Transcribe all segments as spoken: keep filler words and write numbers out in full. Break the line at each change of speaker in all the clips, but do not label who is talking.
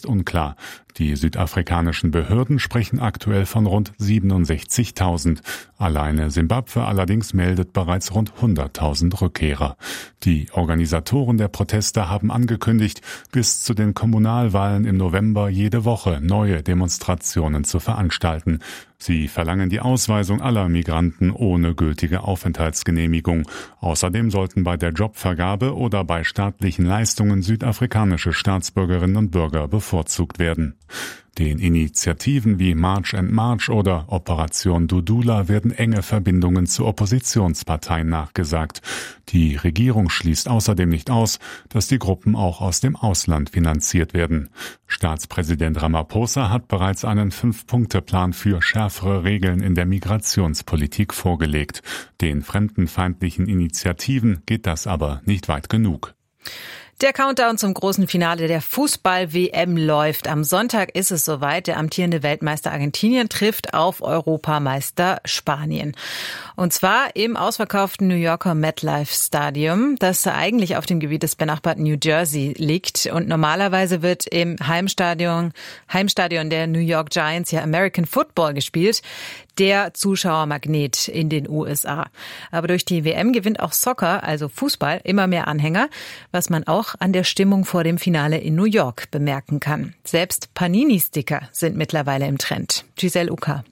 ist unklar. Die südafrikanischen Behörden sprechen aktuell von rund siebenundsechzigtausend. Alleine Simbabwe allerdings meldet bereits rund hunderttausend Rückkehrer. Die Organisatoren der Proteste haben angekündigt, bis zu den Kommunalwahlen im November jede Woche neue Demonstrationen zu veranstalten. Sie verlangen die Ausweisung aller Migranten ohne gültige Aufenthaltsgenehmigung. Außerdem sollten bei der Jobvergabe oder bei staatlichen Leistungen südafrikanische Staatsbürgerinnen und Bürger bevorzugt werden. Den Initiativen wie March and March oder Operation Dudula werden enge Verbindungen zu Oppositionsparteien nachgesagt. Die Regierung schließt außerdem nicht aus, dass die Gruppen auch aus dem Ausland finanziert werden. Staatspräsident Ramaphosa hat bereits einen Fünf-Punkte-Plan für schärfere Regeln in der Migrationspolitik vorgelegt. Den fremdenfeindlichen Initiativen geht das aber nicht weit genug.
Der Countdown zum großen Finale der Fußball-W M läuft. Am Sonntag ist es soweit. Der amtierende Weltmeister Argentinien trifft auf Europameister Spanien. Und zwar im ausverkauften New Yorker MetLife Stadium, das eigentlich auf dem Gebiet des benachbarten New Jersey liegt. Und normalerweise wird im Heimstadion, Heimstadion der New York Giants ja American Football gespielt, der Zuschauermagnet in den U S A. Aber durch die W M gewinnt auch Soccer, also Fußball, immer mehr Anhänger, was man auch an der Stimmung vor dem Finale in New York bemerken kann. Selbst Panini-Sticker sind mittlerweile im Trend. Giselle Uka.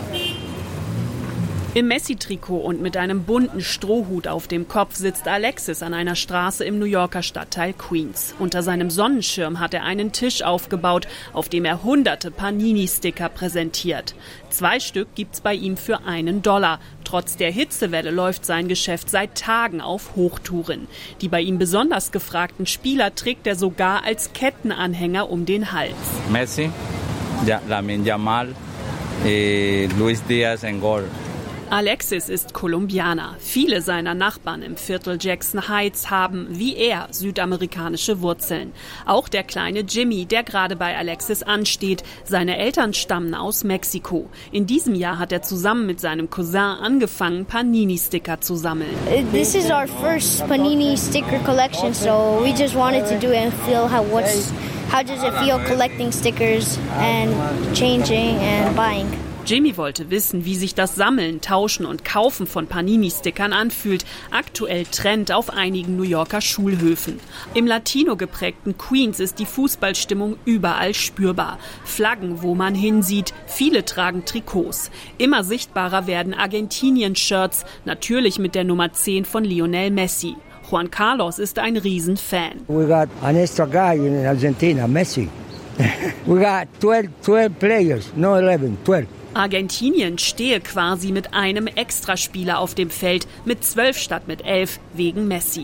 Im Messi-Trikot und mit einem bunten Strohhut auf dem Kopf sitzt Alexis an einer Straße im New Yorker Stadtteil Queens. Unter seinem Sonnenschirm hat er einen Tisch aufgebaut, auf dem er hunderte Panini-Sticker präsentiert. Zwei Stück gibt's bei ihm für einen Dollar. Trotz der Hitzewelle läuft sein Geschäft seit Tagen auf Hochtouren. Die bei ihm besonders gefragten Spieler trägt er sogar als Kettenanhänger um den Hals.
Messi, Lamine Yamal, eh, Luis Diaz und Gol.
Alexis ist Kolumbianer. Viele seiner Nachbarn im Viertel Jackson Heights haben, wie er, südamerikanische Wurzeln. Auch der kleine Jimmy, der gerade bei Alexis ansteht. Seine Eltern stammen aus Mexiko. In diesem Jahr hat er zusammen mit seinem Cousin angefangen, Panini-Sticker zu sammeln.
This is our first Panini sticker collection, so we just wanted to do it and feel how what's how does it feel collecting stickers and changing and buying.
Jimmy wollte wissen, wie sich das Sammeln, Tauschen und Kaufen von Panini-Stickern anfühlt. Aktuell Trend auf einigen New Yorker Schulhöfen. Im Latino geprägten Queens ist die Fußballstimmung überall spürbar. Flaggen, wo man hinsieht. Viele tragen Trikots. Immer sichtbarer werden Argentinien-Shirts, natürlich mit der Nummer zehn von Lionel Messi. Juan Carlos ist ein Riesenfan.
We got an extra guy in Argentina, Messi. We got twelve, twelve players, no eleven, twelve.
Argentinien stehe quasi mit einem Extraspieler auf dem Feld, mit zwölf statt mit elf, wegen Messi.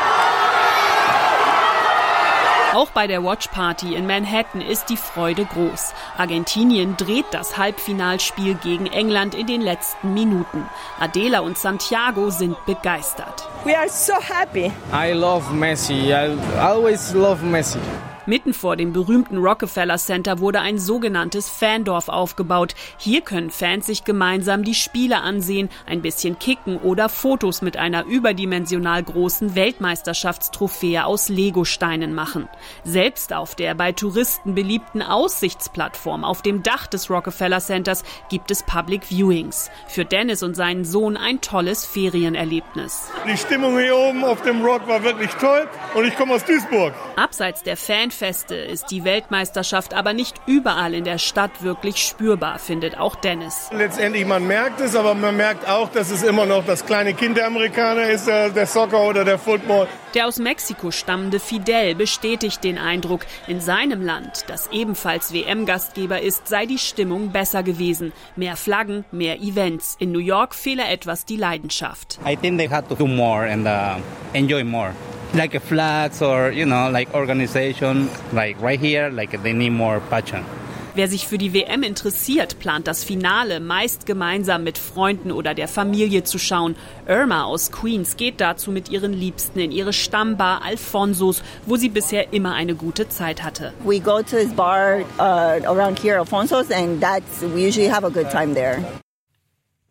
Auch bei der Watchparty in Manhattan ist die Freude groß. Argentinien dreht das Halbfinalspiel gegen England in den letzten Minuten. Adela und Santiago sind begeistert.
We are so happy.
I love Messi. I always love Messi.
Mitten vor dem berühmten Rockefeller Center wurde ein sogenanntes Fandorf aufgebaut. Hier können Fans sich gemeinsam die Spiele ansehen, ein bisschen kicken oder Fotos mit einer überdimensional großen Weltmeisterschaftstrophäe aus Legosteinen machen. Selbst auf der bei Touristen beliebten Aussichtsplattform auf dem Dach des Rockefeller Centers gibt es Public Viewings. Für Dennis und seinen Sohn ein tolles Ferienerlebnis.
Die Stimmung hier oben auf dem Rock war wirklich toll und ich komme aus Duisburg.
Abseits der Fan Feste ist die Weltmeisterschaft aber nicht überall in der Stadt wirklich spürbar, findet auch Dennis.
Letztendlich, man merkt es, aber man merkt auch, dass es immer noch das kleine Kind der Amerikaner ist, der Soccer oder der Football.
Der aus Mexiko stammende Fidel bestätigt den Eindruck, in seinem Land, das ebenfalls W M-Gastgeber ist, sei die Stimmung besser gewesen. Mehr Flaggen, mehr Events. In New York fehle etwas die Leidenschaft.
I think they had to do more and uh, enjoy more. Like flags or, you know, like organization, like right here, like they need more passion.
Wer sich für die W M interessiert, plant das Finale meist gemeinsam mit Freunden oder der Familie zu schauen. Irma aus Queens geht dazu mit ihren Liebsten in ihre Stammbar Alfonsos, wo sie bisher immer eine gute Zeit hatte.
We go to this bar uh, around here, Alfonsos, and that's we usually have a good time there.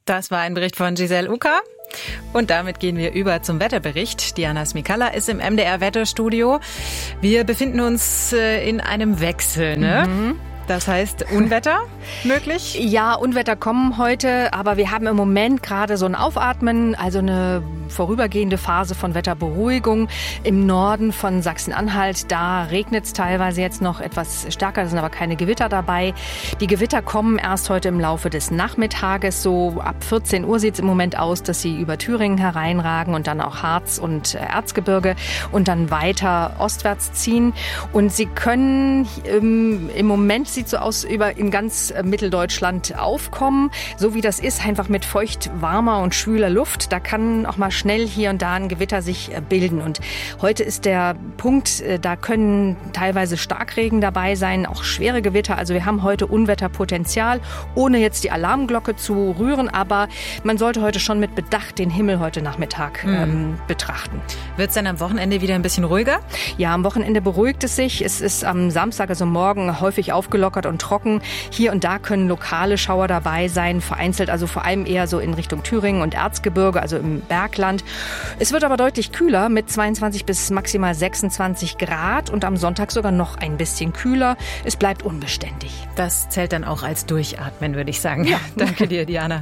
Das war ein Bericht von Giselle Uka. Und damit gehen wir über zum Wetterbericht. Diana Smikalla ist im M D R-Wetterstudio. Wir befinden uns in einem Wechsel, ne? Mhm. Das heißt, Unwetter möglich?
Ja, Unwetter kommen heute, aber wir haben im Moment gerade so ein Aufatmen, also eine vorübergehende Phase von Wetterberuhigung. Im Norden von Sachsen-Anhalt, da regnet es teilweise jetzt noch etwas stärker, da sind aber keine Gewitter dabei. Die Gewitter kommen erst heute im Laufe des Nachmittages, so ab vierzehn Uhr sieht es im Moment aus, dass sie über Thüringen hereinragen und dann auch Harz und Erzgebirge und dann weiter ostwärts ziehen. Und sie können ähm, im Moment sieht so aus, über in ganz Mitteldeutschland aufkommen. So wie das ist, einfach mit feucht, warmer und schwüler Luft. Da kann auch mal schnell hier und da ein Gewitter sich bilden. Und heute ist der Punkt, da können teilweise Starkregen dabei sein, auch schwere Gewitter. Also wir haben heute Unwetterpotenzial, ohne jetzt die Alarmglocke zu rühren. Aber man sollte heute schon mit Bedacht den Himmel heute Nachmittag mhm. ähm, betrachten.
Wird es dann am Wochenende wieder ein bisschen ruhiger?
Ja, am Wochenende beruhigt es sich. Es ist am Samstag, also morgen, häufig aufgelockert und trocken. Hier und da können lokale Schauer dabei sein, vereinzelt, also vor allem eher so in Richtung Thüringen und Erzgebirge, also im Bergland. Es wird aber deutlich kühler mit zweiundzwanzig bis maximal sechsundzwanzig Grad und am Sonntag sogar noch ein bisschen kühler. Es bleibt unbeständig.
Das zählt dann auch als Durchatmen, würde ich sagen. Ja. Danke dir, Diana.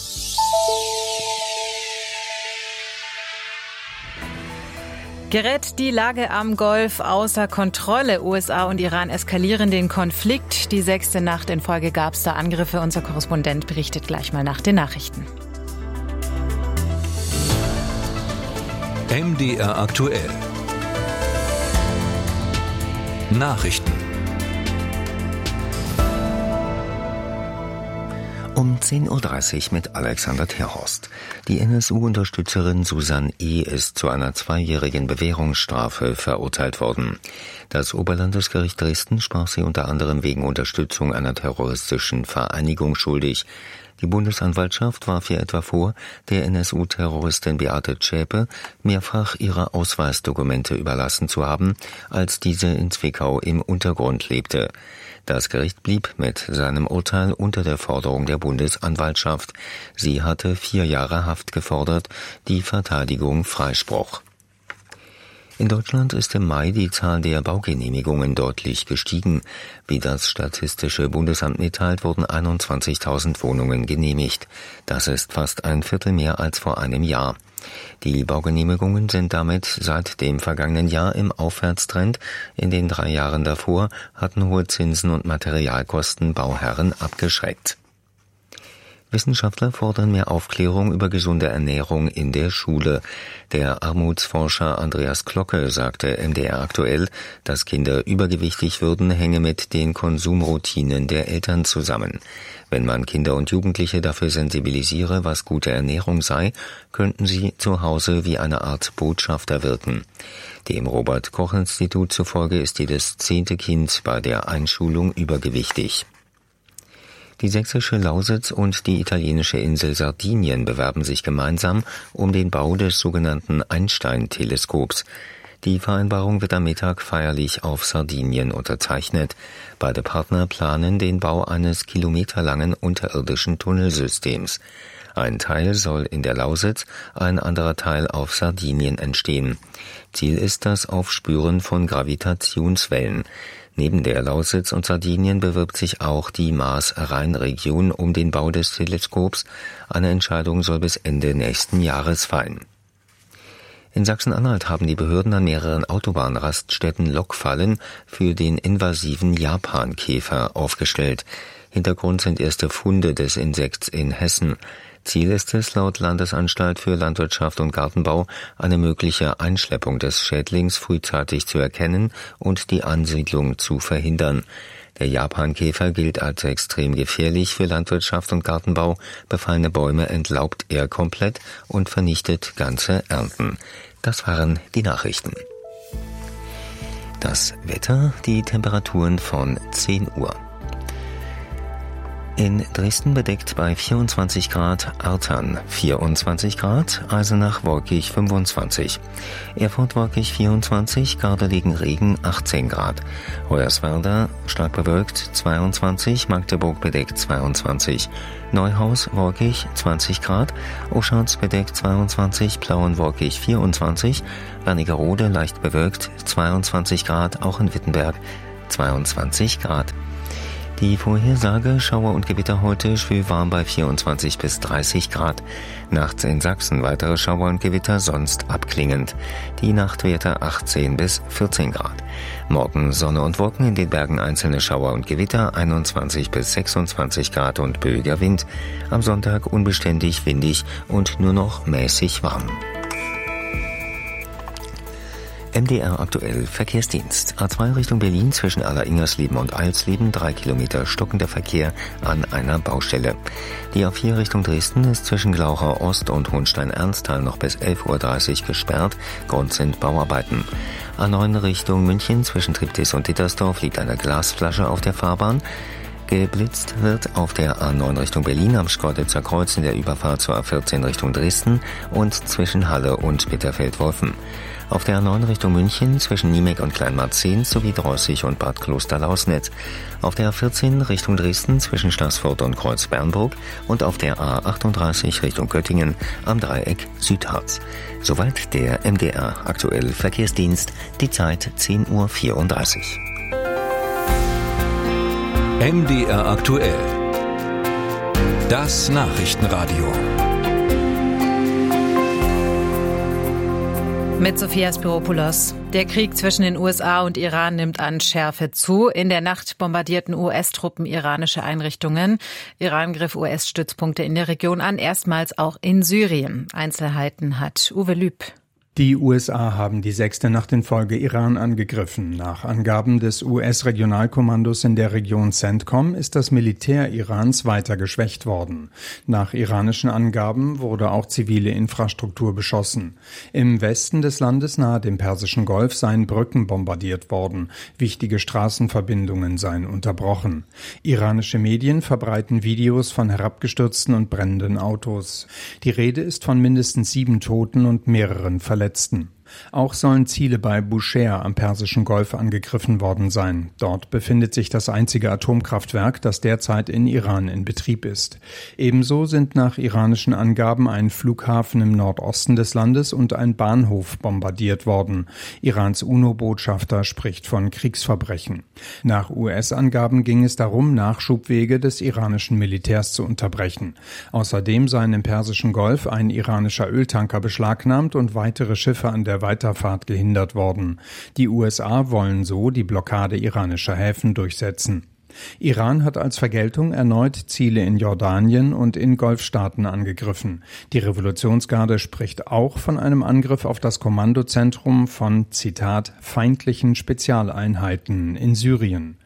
Gerät die Lage am Golf außer Kontrolle? U S A und Iran eskalieren den Konflikt. Die sechste Nacht in Folge gab es da Angriffe. Unser Korrespondent berichtet gleich mal nach den Nachrichten.
M D R aktuell. Nachrichten.
Um zehn Uhr dreißig mit Alexander Terhorst. Die N S U-Unterstützerin Susan E. ist zu einer zweijährigen Bewährungsstrafe verurteilt worden. Das Oberlandesgericht Dresden sprach sie unter anderem wegen Unterstützung einer terroristischen Vereinigung schuldig. Die Bundesanwaltschaft warf ihr etwa vor, der N S U-Terroristin Beate Zschäpe mehrfach ihre Ausweisdokumente überlassen zu haben, als diese in Zwickau im Untergrund lebte. Das Gericht blieb mit seinem Urteil unter der Forderung der Bundesanwaltschaft. Sie hatte vier Jahre Haft gefordert, die Verteidigung Freispruch. In Deutschland ist im Mai die Zahl der Baugenehmigungen deutlich gestiegen. Wie das Statistische Bundesamt mitteilt, wurden einundzwanzigtausend Wohnungen genehmigt. Das ist fast ein Viertel mehr als vor einem Jahr. Die Baugenehmigungen sind damit seit dem vergangenen Jahr im Aufwärtstrend. In den drei Jahren davor hatten hohe Zinsen und Materialkosten Bauherren abgeschreckt. Wissenschaftler fordern mehr Aufklärung über gesunde Ernährung in der Schule. Der Armutsforscher Andreas Glocke sagte M D R aktuell, dass Kinder übergewichtig würden, hänge mit den Konsumroutinen der Eltern zusammen. Wenn man Kinder und Jugendliche dafür sensibilisiere, was gute Ernährung sei, könnten sie zu Hause wie eine Art Botschafter wirken. Dem Robert-Koch-Institut zufolge ist jedes zehnte Kind bei der Einschulung übergewichtig. Die sächsische Lausitz und die italienische Insel Sardinien bewerben sich gemeinsam um den Bau des sogenannten Einstein-Teleskops. Die Vereinbarung wird am Mittag feierlich auf Sardinien unterzeichnet. Beide Partner planen den Bau eines kilometerlangen unterirdischen Tunnelsystems. Ein Teil soll in der Lausitz, ein anderer Teil auf Sardinien entstehen. Ziel ist das Aufspüren von Gravitationswellen. Neben der Lausitz und Sardinien bewirbt sich auch die Maas-Rhein-Region um den Bau des Teleskops. Eine Entscheidung soll bis Ende nächsten Jahres fallen. In Sachsen-Anhalt haben die Behörden an mehreren Autobahnraststätten Lockfallen für den invasiven Japankäfer aufgestellt. Hintergrund sind erste Funde des Insekts in Hessen. Ziel ist es, laut Landesanstalt für Landwirtschaft und Gartenbau, eine mögliche Einschleppung des Schädlings frühzeitig zu erkennen und die Ansiedlung zu verhindern. Der Japankäfer gilt als extrem gefährlich für Landwirtschaft und Gartenbau. Befallene Bäume entlaubt er komplett und vernichtet ganze Ernten. Das waren die Nachrichten. Das Wetter, die Temperaturen von zehn Uhr. In Dresden bedeckt bei vierundzwanzig Grad, Artern vierundzwanzig Grad, Eisenach wolkig fünfundzwanzig, Erfurt wolkig vierundzwanzig, Gardelegen Regen achtzehn Grad, Hoyerswerda stark bewölkt zweiundzwanzig, Magdeburg bedeckt zweiundzwanzig, Neuhaus wolkig zwanzig Grad, Oschatz bedeckt zweiundzwanzig, Plauen wolkig vierundzwanzig, Wernigerode leicht bewölkt zweiundzwanzig Grad, auch in Wittenberg zweiundzwanzig Grad. Die Vorhersage: Schauer und Gewitter heute, schwül-warm bei vierundzwanzig bis dreißig Grad. Nachts in Sachsen weitere Schauer und Gewitter, sonst abklingend. Die Nachtwerte achtzehn bis vierzehn Grad. Morgen Sonne und Wolken, in den Bergen einzelne Schauer und Gewitter, einundzwanzig bis sechsundzwanzig Grad und böiger Wind. Am Sonntag unbeständig, windig und nur noch mäßig warm. M D R aktuell Verkehrsdienst. A zwei Richtung Berlin zwischen Aller-Ingersleben und Eilsleben, drei Kilometer stockender Verkehr an einer Baustelle. Die A vier Richtung Dresden ist zwischen Glauchau Ost und Hohenstein-Ernsthal noch bis elf Uhr dreißig gesperrt. Grund sind Bauarbeiten. A neun Richtung München zwischen Triptis und Dittersdorf liegt eine Glasflasche auf der Fahrbahn. Geblitzt wird auf der A neun Richtung Berlin am Schkeuditzer Kreuz in der Überfahrt zur A vierzehn Richtung Dresden und zwischen Halle und Bitterfeld-Wolfen. Auf der A neun Richtung München zwischen Niemek und Kleinmarzehn sowie Drossig und Bad Kloster-Lausnitz. Auf der A vierzehn Richtung Dresden zwischen Staßfurt und Kreuz-Bernburg und auf der A achtunddreißig Richtung Göttingen am Dreieck Südharz. Soweit der M D R aktuell Verkehrsdienst. Die Zeit zehn Uhr vierunddreißig.
M D R aktuell. Das Nachrichtenradio.
Mit Sophia Spiropoulos. Der Krieg zwischen den U S A und Iran nimmt an Schärfe zu. In der Nacht bombardierten U S-Truppen iranische Einrichtungen. Iran griff U S-Stützpunkte in der Region an, erstmals auch in Syrien. Einzelheiten hat Uwe Lüb.
Die U S A haben die sechste Nacht in Folge Iran angegriffen. Nach Angaben des U S-Regionalkommandos in der Region CENTCOM ist das Militär Irans weiter geschwächt worden. Nach iranischen Angaben wurde auch zivile Infrastruktur beschossen. Im Westen des Landes nahe dem Persischen Golf seien Brücken bombardiert worden. Wichtige Straßenverbindungen seien unterbrochen. Iranische Medien verbreiten Videos von herabgestürzten und brennenden Autos. Die Rede ist von mindestens sieben Toten und mehreren Verletzten. Auch sollen Ziele bei Bushehr am Persischen Golf angegriffen worden sein. Dort befindet sich das einzige Atomkraftwerk, das derzeit in Iran in Betrieb ist. Ebenso sind nach iranischen Angaben ein Flughafen im Nordosten des Landes und ein Bahnhof bombardiert worden. Irans UNO-Botschafter spricht von Kriegsverbrechen. Nach U S-Angaben ging es darum, Nachschubwege des iranischen Militärs zu unterbrechen. Außerdem seien im Persischen Golf ein iranischer Öltanker beschlagnahmt und weitere Schiffe an der Weiterfahrt gehindert worden. Die U S A wollen so die Blockade iranischer Häfen durchsetzen. Iran hat als Vergeltung erneut Ziele in Jordanien und in Golfstaaten angegriffen. Die Revolutionsgarde spricht auch von einem Angriff auf das Kommandozentrum von, Zitat, feindlichen Spezialeinheiten in Syrien.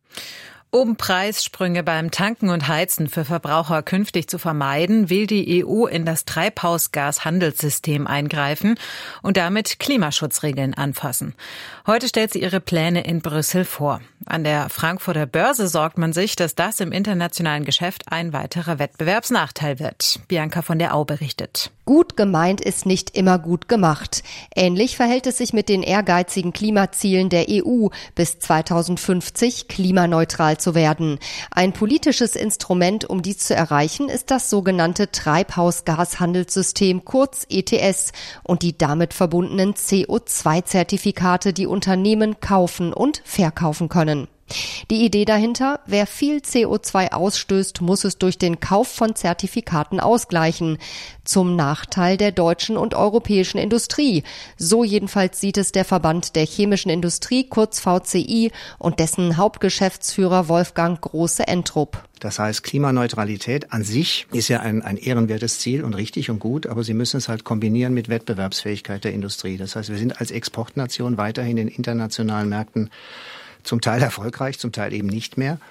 Um Preissprünge beim Tanken und Heizen für Verbraucher künftig zu vermeiden, will die E U in das Treibhausgashandelssystem eingreifen und damit Klimaschutzregeln anfassen. Heute stellt sie ihre Pläne in Brüssel vor. An der Frankfurter Börse sorgt man sich, dass das im internationalen Geschäft ein weiterer Wettbewerbsnachteil wird. Bianca von der Au berichtet.
Gut gemeint ist nicht immer gut gemacht. Ähnlich verhält es sich mit den ehrgeizigen Klimazielen der E U, bis zweitausendfünfzig klimaneutral zu werden. Ein politisches Instrument, um dies zu erreichen, ist das sogenannte Treibhausgashandelssystem, kurz E T S, und die damit verbundenen C O zwei Zertifikate, die Unternehmen kaufen und verkaufen können. Die Idee dahinter: Wer viel C O zwei ausstößt, muss es durch den Kauf von Zertifikaten ausgleichen. Zum Nachteil der deutschen und europäischen Industrie. So jedenfalls sieht es der Verband der chemischen Industrie, kurz V C I, und dessen Hauptgeschäftsführer Wolfgang Große-Entrup.
Das heißt, Klimaneutralität an sich ist ja ein, ein ehrenwertes Ziel und richtig und gut, aber Sie müssen es halt kombinieren mit Wettbewerbsfähigkeit der Industrie. Das heißt, wir sind als Exportnation weiterhin in internationalen Märkten zum Teil erfolgreich, zum Teil eben nicht mehr.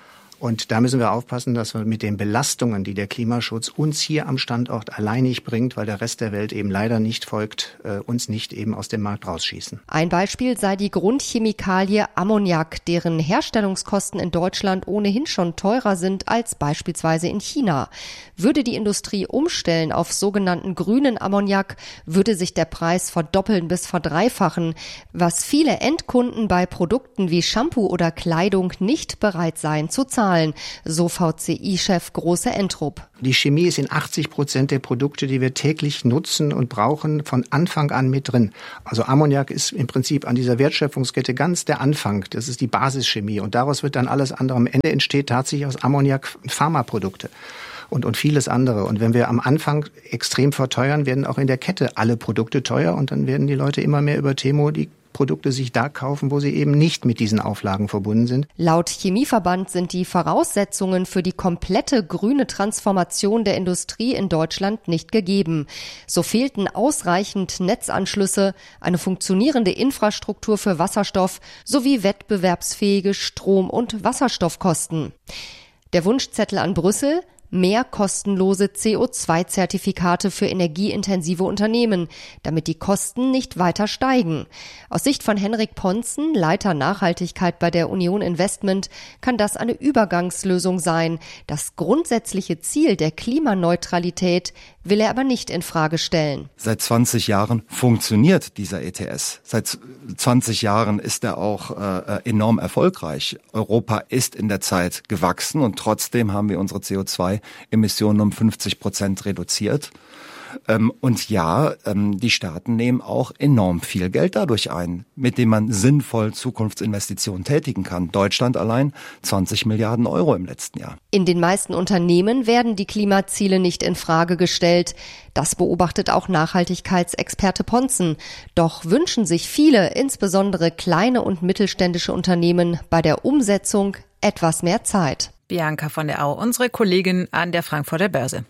Und da müssen wir aufpassen, dass wir mit den Belastungen, die der Klimaschutz uns hier am Standort alleinig bringt, weil der Rest der Welt eben leider nicht folgt, äh, uns nicht eben aus dem Markt rausschießen.
Ein Beispiel sei die Grundchemikalie Ammoniak, deren Herstellungskosten in Deutschland ohnehin schon teurer sind als beispielsweise in China. Würde die Industrie umstellen auf sogenannten grünen Ammoniak, würde sich der Preis verdoppeln bis verdreifachen, was viele Endkunden bei Produkten wie Shampoo oder Kleidung nicht bereit seien zu zahlen, so V C I-Chef Große Entrup.
Die Chemie ist in achtzig Prozent der Produkte, die wir täglich nutzen und brauchen, von Anfang an mit drin. Also Ammoniak ist im Prinzip an dieser Wertschöpfungskette ganz der Anfang. Das ist die Basischemie und daraus wird dann alles andere. Am Ende entsteht tatsächlich aus Ammoniak Pharmaprodukte. Und, und vieles andere. Und wenn wir am Anfang extrem verteuern, werden auch in der Kette alle Produkte teuer und dann werden die Leute immer mehr über Temo die Produkte sich da kaufen, wo sie eben nicht mit diesen Auflagen verbunden sind.
Laut Chemieverband sind die Voraussetzungen für die komplette grüne Transformation der Industrie in Deutschland nicht gegeben. So fehlten ausreichend Netzanschlüsse, eine funktionierende Infrastruktur für Wasserstoff sowie wettbewerbsfähige Strom- und Wasserstoffkosten. Der Wunschzettel an Brüssel: mehr kostenlose C O zwei Zertifikate für energieintensive Unternehmen, damit die Kosten nicht weiter steigen. Aus Sicht von Henrik Ponzen, Leiter Nachhaltigkeit bei der Union Investment, kann das eine Übergangslösung sein. Das grundsätzliche Ziel der Klimaneutralität will er aber nicht in Frage stellen.
Seit zwanzig Jahren funktioniert dieser E T S. Seit zwanzig Jahren ist er auch äh, enorm erfolgreich. Europa ist in der Zeit gewachsen und trotzdem haben wir unsere C O zwei Emissionen um fünfzig Prozent reduziert. Ähm, und ja, ähm, die Staaten nehmen auch enorm viel Geld dadurch ein, mit dem man sinnvoll Zukunftsinvestitionen tätigen kann. Deutschland allein zwanzig Milliarden Euro im letzten Jahr.
In den meisten Unternehmen werden die Klimaziele nicht in Frage gestellt. Das beobachtet auch Nachhaltigkeitsexperte Ponzen. Doch wünschen sich viele, insbesondere kleine und mittelständische Unternehmen, bei der Umsetzung etwas mehr Zeit.
Bianca von der Au, unsere Kollegin an der Frankfurter Börse.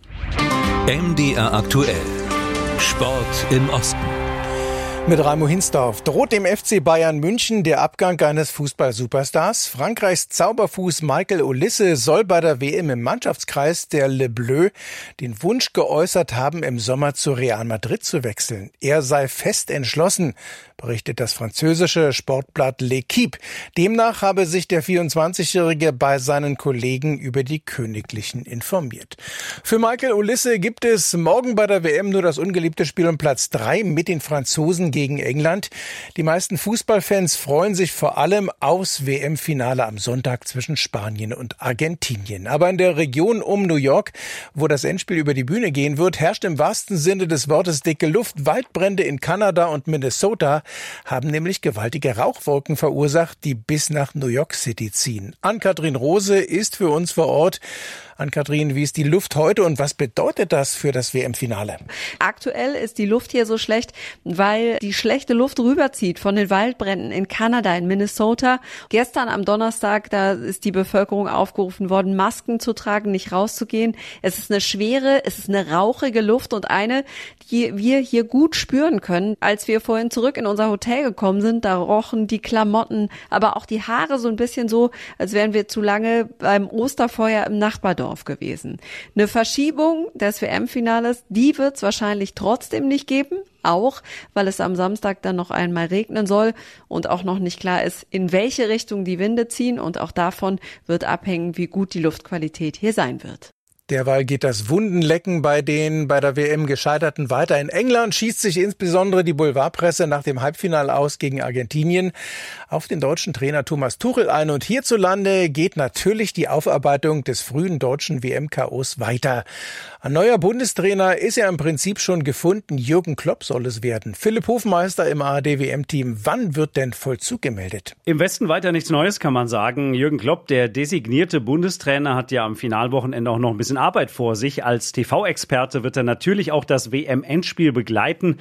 M D R aktuell. Sport im Osten.
Mit Raimo Hinsdorf. Droht dem F C Bayern München der Abgang eines Fußball-Superstars? Frankreichs Zauberfuß Michael Olise soll bei der W M im Mannschaftskreis der Le Bleu den Wunsch geäußert haben, im Sommer zu Real Madrid zu wechseln. Er sei fest entschlossen, berichtet das französische Sportblatt L'Équipe. Demnach habe sich der vierundzwanzigjährige bei seinen Kollegen über die Königlichen informiert. Für Michael Olise gibt es morgen bei der W M nur das ungeliebte Spiel um Platz drei mit den Franzosen gegen England. Die meisten Fußballfans freuen sich vor allem aufs W M-Finale am Sonntag zwischen Spanien und Argentinien. Aber in der Region um New York, wo das Endspiel über die Bühne gehen wird, herrscht im wahrsten Sinne des Wortes dicke Luft. Waldbrände in Kanada und Minnesota haben nämlich gewaltige Rauchwolken verursacht, die bis nach New York City ziehen. Ann-Kathrin Rose ist für uns vor Ort. Ann-Kathrin, wie ist die Luft heute und was bedeutet das für das W M-Finale?
Aktuell ist die Luft hier so schlecht, weil die schlechte Luft rüberzieht von den Waldbränden in Kanada, in Minnesota. Gestern am Donnerstag, da ist die Bevölkerung aufgerufen worden, Masken zu tragen, nicht rauszugehen. Es ist eine schwere, es ist eine rauchige Luft und eine, die wir hier gut spüren können. Als wir vorhin zurück in unser Hotel gekommen sind, da rochen die Klamotten, aber auch die Haare so ein bisschen so, als wären wir zu lange beim Osterfeuer im Nachbardorf gewesen. Eine Verschiebung des W M-Finales, die wird es wahrscheinlich trotzdem nicht geben, auch weil es am Samstag dann noch einmal regnen soll und auch noch nicht klar ist, in welche Richtung die Winde ziehen und auch davon wird abhängen, wie gut die Luftqualität hier sein wird.
Derweil geht das Wundenlecken bei den bei der W M Gescheiterten weiter. In England schießt sich insbesondere die Boulevardpresse nach dem Halbfinale aus gegen Argentinien auf den deutschen Trainer Thomas Tuchel ein. Und hierzulande geht natürlich die Aufarbeitung des frühen deutschen W M-K Os weiter. Ein neuer Bundestrainer ist ja im Prinzip schon gefunden. Jürgen Klopp soll es werden. Philipp Hofmeister im A R D W M-Team. Wann wird denn Vollzug gemeldet?
Im Westen weiter nichts Neues, kann man sagen. Jürgen Klopp, der designierte Bundestrainer, hat ja am Finalwochenende auch noch ein bisschen Arbeit vor sich. Als T V-Experte wird er natürlich auch das W M-Endspiel begleiten.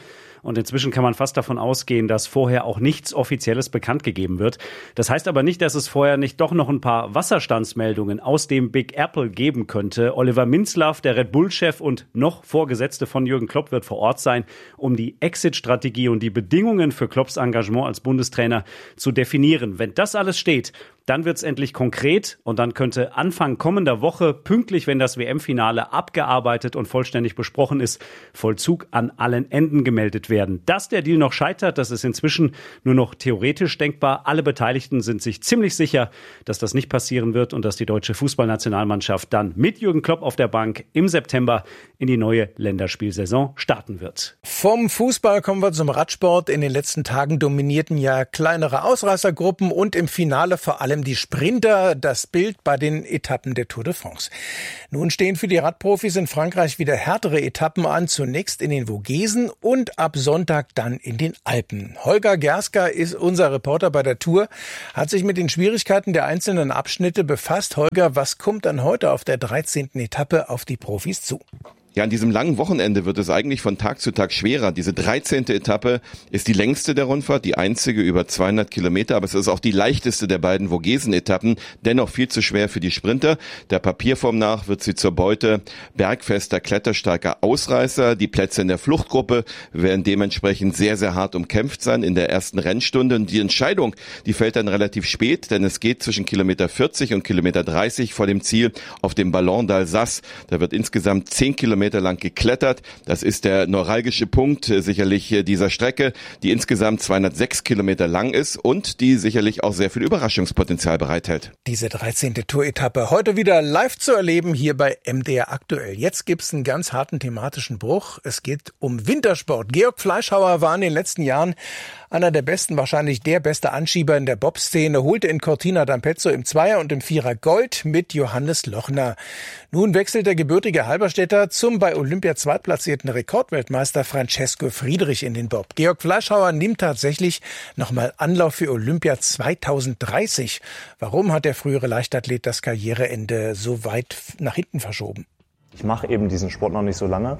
Und inzwischen kann man fast davon ausgehen, dass vorher auch nichts Offizielles bekannt gegeben wird. Das heißt aber nicht, dass es vorher nicht doch noch ein paar Wasserstandsmeldungen aus dem Big Apple geben könnte. Oliver Minzlaff, der Red Bull-Chef und noch Vorgesetzte von Jürgen Klopp, wird vor Ort sein, um die Exit-Strategie und die Bedingungen für Klopps Engagement als Bundestrainer zu definieren. Wenn das alles steht, dann wird es endlich konkret und dann könnte Anfang kommender Woche, pünktlich, wenn das W M-Finale abgearbeitet und vollständig besprochen ist, Vollzug an allen Enden gemeldet werden. Dass der Deal noch scheitert, das ist inzwischen nur noch theoretisch denkbar. Alle Beteiligten sind sich ziemlich sicher, dass das nicht passieren wird und dass die deutsche Fußballnationalmannschaft dann mit Jürgen Klopp auf der Bank im September in die neue Länderspielsaison starten wird.
Vom Fußball kommen wir zum Radsport. In den letzten Tagen dominierten ja kleinere Ausreißergruppen und im Finale vor allem die Sprinter, das Bild bei den Etappen der Tour de France. Nun stehen für die Radprofis in Frankreich wieder härtere Etappen an, zunächst in den Vogesen und ab Sonntag dann in den Alpen. Holger Gerska ist unser Reporter bei der Tour, hat sich mit den Schwierigkeiten der einzelnen Abschnitte befasst. Holger, was kommt dann heute auf der dreizehnten Etappe auf die Profis zu?
Ja, an diesem langen Wochenende wird es eigentlich von Tag zu Tag schwerer. Diese dreizehnte Etappe ist die längste der Rundfahrt, die einzige über zweihundert Kilometer, aber es ist auch die leichteste der beiden Vogesen-Etappen, dennoch viel zu schwer für die Sprinter. Der Papierform nach wird sie zur Beute bergfester, kletterstarker Ausreißer. Die Plätze in der Fluchtgruppe werden dementsprechend sehr, sehr hart umkämpft sein in der ersten Rennstunde. Und die Entscheidung, die fällt dann relativ spät, denn es geht zwischen Kilometer vierzig und Kilometer dreißig vor dem Ziel auf dem Ballon d'Alsace. Da wird insgesamt zehn Kilometer lang geklettert. Das ist der neuralgische Punkt äh, sicherlich äh, dieser Strecke, die insgesamt zweihundertsechs Kilometer lang ist und die sicherlich auch sehr viel Überraschungspotenzial bereithält.
Diese dreizehnte Tour-Etappe heute wieder live zu erleben hier bei M D R aktuell. Jetzt gibt's einen ganz harten thematischen Bruch. Es geht um Wintersport. Georg Fleischhauer war in den letzten Jahren einer der besten, wahrscheinlich der beste Anschieber in der Bobszene, holte in Cortina d'Ampezzo im Zweier und im Vierer Gold mit Johannes Lochner. Nun wechselt der gebürtige Halberstädter zum bei Olympia zweitplatzierten Rekordweltmeister Francesco Friedrich in den Bob. Georg Fleischhauer nimmt tatsächlich nochmal Anlauf für Olympia zweitausenddreißig. Warum hat der frühere Leichtathlet das Karriereende so weit nach hinten verschoben?
Ich mache eben diesen Sport noch nicht so lange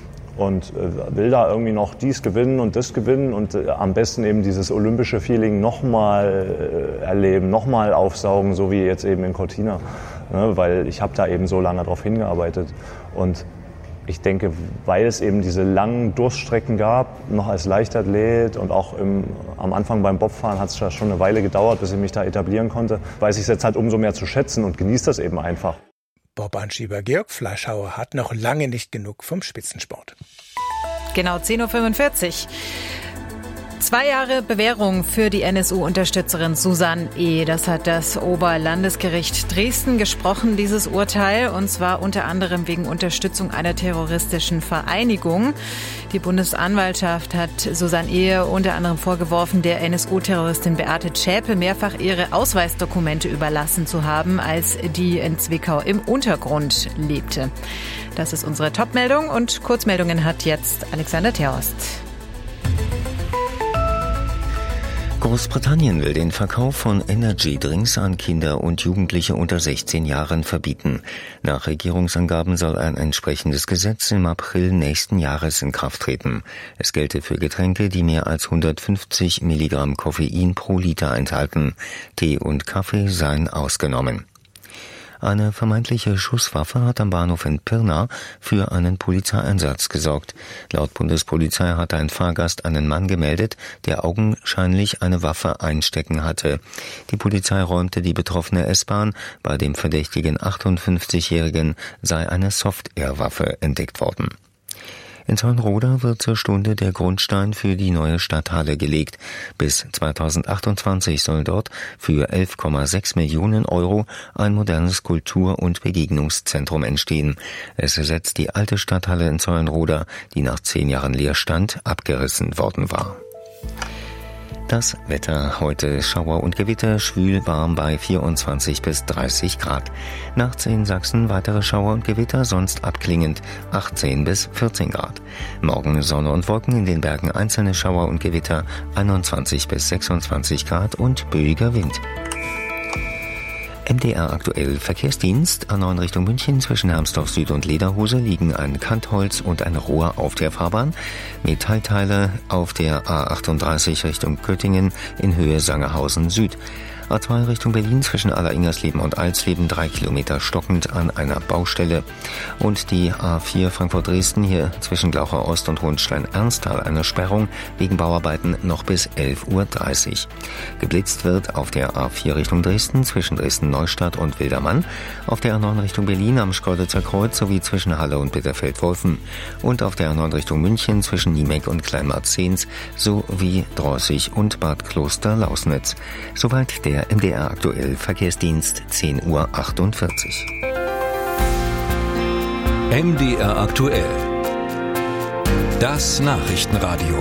und äh, will da irgendwie noch dies gewinnen und das gewinnen und äh, am besten eben dieses olympische Feeling nochmal äh, erleben, nochmal aufsaugen, so wie jetzt eben in Cortina, ne, weil ich habe da eben so lange drauf hingearbeitet und ich denke, weil es eben diese langen Durststrecken gab, noch als Leichtathlet und auch im, am Anfang beim Bobfahren hat es ja schon eine Weile gedauert, bis ich mich da etablieren konnte, weiß ich es jetzt halt umso mehr zu schätzen und genieße das eben einfach.
Bob-Anschieber Georg Fleischhauer hat noch lange nicht genug vom Spitzensport.
Genau, zehn Uhr fünfundvierzig. Zwei Jahre Bewährung für die N S U-Unterstützerin Susanne E. Das hat das Oberlandesgericht Dresden gesprochen, dieses Urteil, und zwar unter anderem wegen Unterstützung einer terroristischen Vereinigung. Die Bundesanwaltschaft hat Susanne E. unter anderem vorgeworfen, der N S U-Terroristin Beate Zschäpe mehrfach ihre Ausweisdokumente überlassen zu haben, als die in Zwickau im Untergrund lebte. Das ist unsere Topmeldung und Kurzmeldungen hat jetzt Alexander Terhorst.
Großbritannien will den Verkauf von Energy-Drinks an Kinder und Jugendliche unter sechzehn Jahren verbieten. Nach Regierungsangaben soll ein entsprechendes Gesetz im April nächsten Jahres in Kraft treten. Es gelte für Getränke, die mehr als hundertfünfzig Milligramm Koffein pro Liter enthalten. Tee und Kaffee seien ausgenommen. Eine vermeintliche Schusswaffe hat am Bahnhof in Pirna für einen Polizeieinsatz gesorgt. Laut Bundespolizei hat ein Fahrgast einen Mann gemeldet, der augenscheinlich eine Waffe einstecken hatte. Die Polizei räumte die betroffene S-Bahn. Bei dem verdächtigen achtundfünfzigjährigen sei eine Soft-Air-Waffe entdeckt worden. In Zollenroda wird zur Stunde der Grundstein für die neue Stadthalle gelegt. Bis zweitausendachtundzwanzig soll dort für elf Komma sechs Millionen Euro ein modernes Kultur- und Begegnungszentrum entstehen. Es ersetzt die alte Stadthalle in Zollenroda, die nach zehn Jahren Leerstand abgerissen worden war. Das Wetter heute: Schauer und Gewitter, schwül warm bei vierundzwanzig bis dreißig Grad. Nachts in Sachsen weitere Schauer und Gewitter, sonst abklingend achtzehn bis vierzehn Grad. Morgen Sonne und Wolken, in den Bergen einzelne Schauer und Gewitter, einundzwanzig bis sechsundzwanzig Grad und böiger Wind. M D R aktuell Verkehrsdienst. A neun Richtung München zwischen Hermsdorf Süd und Lederhose liegen ein Kantholz und ein Rohr auf der Fahrbahn. Metallteile auf der A achtunddreißig Richtung Göttingen in Höhe Sangerhausen Süd. A zwei Richtung Berlin zwischen Alleringersleben und Alsleben drei Kilometer stockend an einer Baustelle. Und die A vier Frankfurt-Dresden hier zwischen Glaucher Ost und Hohenstein-Ernsthal eine Sperrung wegen Bauarbeiten noch bis elf Uhr dreißig. Geblitzt wird auf der A vier Richtung Dresden zwischen Dresden-Neustadt und Wildermann, auf der A neun Richtung Berlin am Schkeuditzer Kreuz sowie zwischen Halle und Bitterfeld-Wolfen und auf der A neun Richtung München zwischen Niemeck und Kleinmarkt-Zehns sowie Drossig und Bad Kloster-Lausnitz. Soweit der M D R aktuell Verkehrsdienst, zehn Uhr achtundvierzig.
M D R aktuell. Das Nachrichtenradio.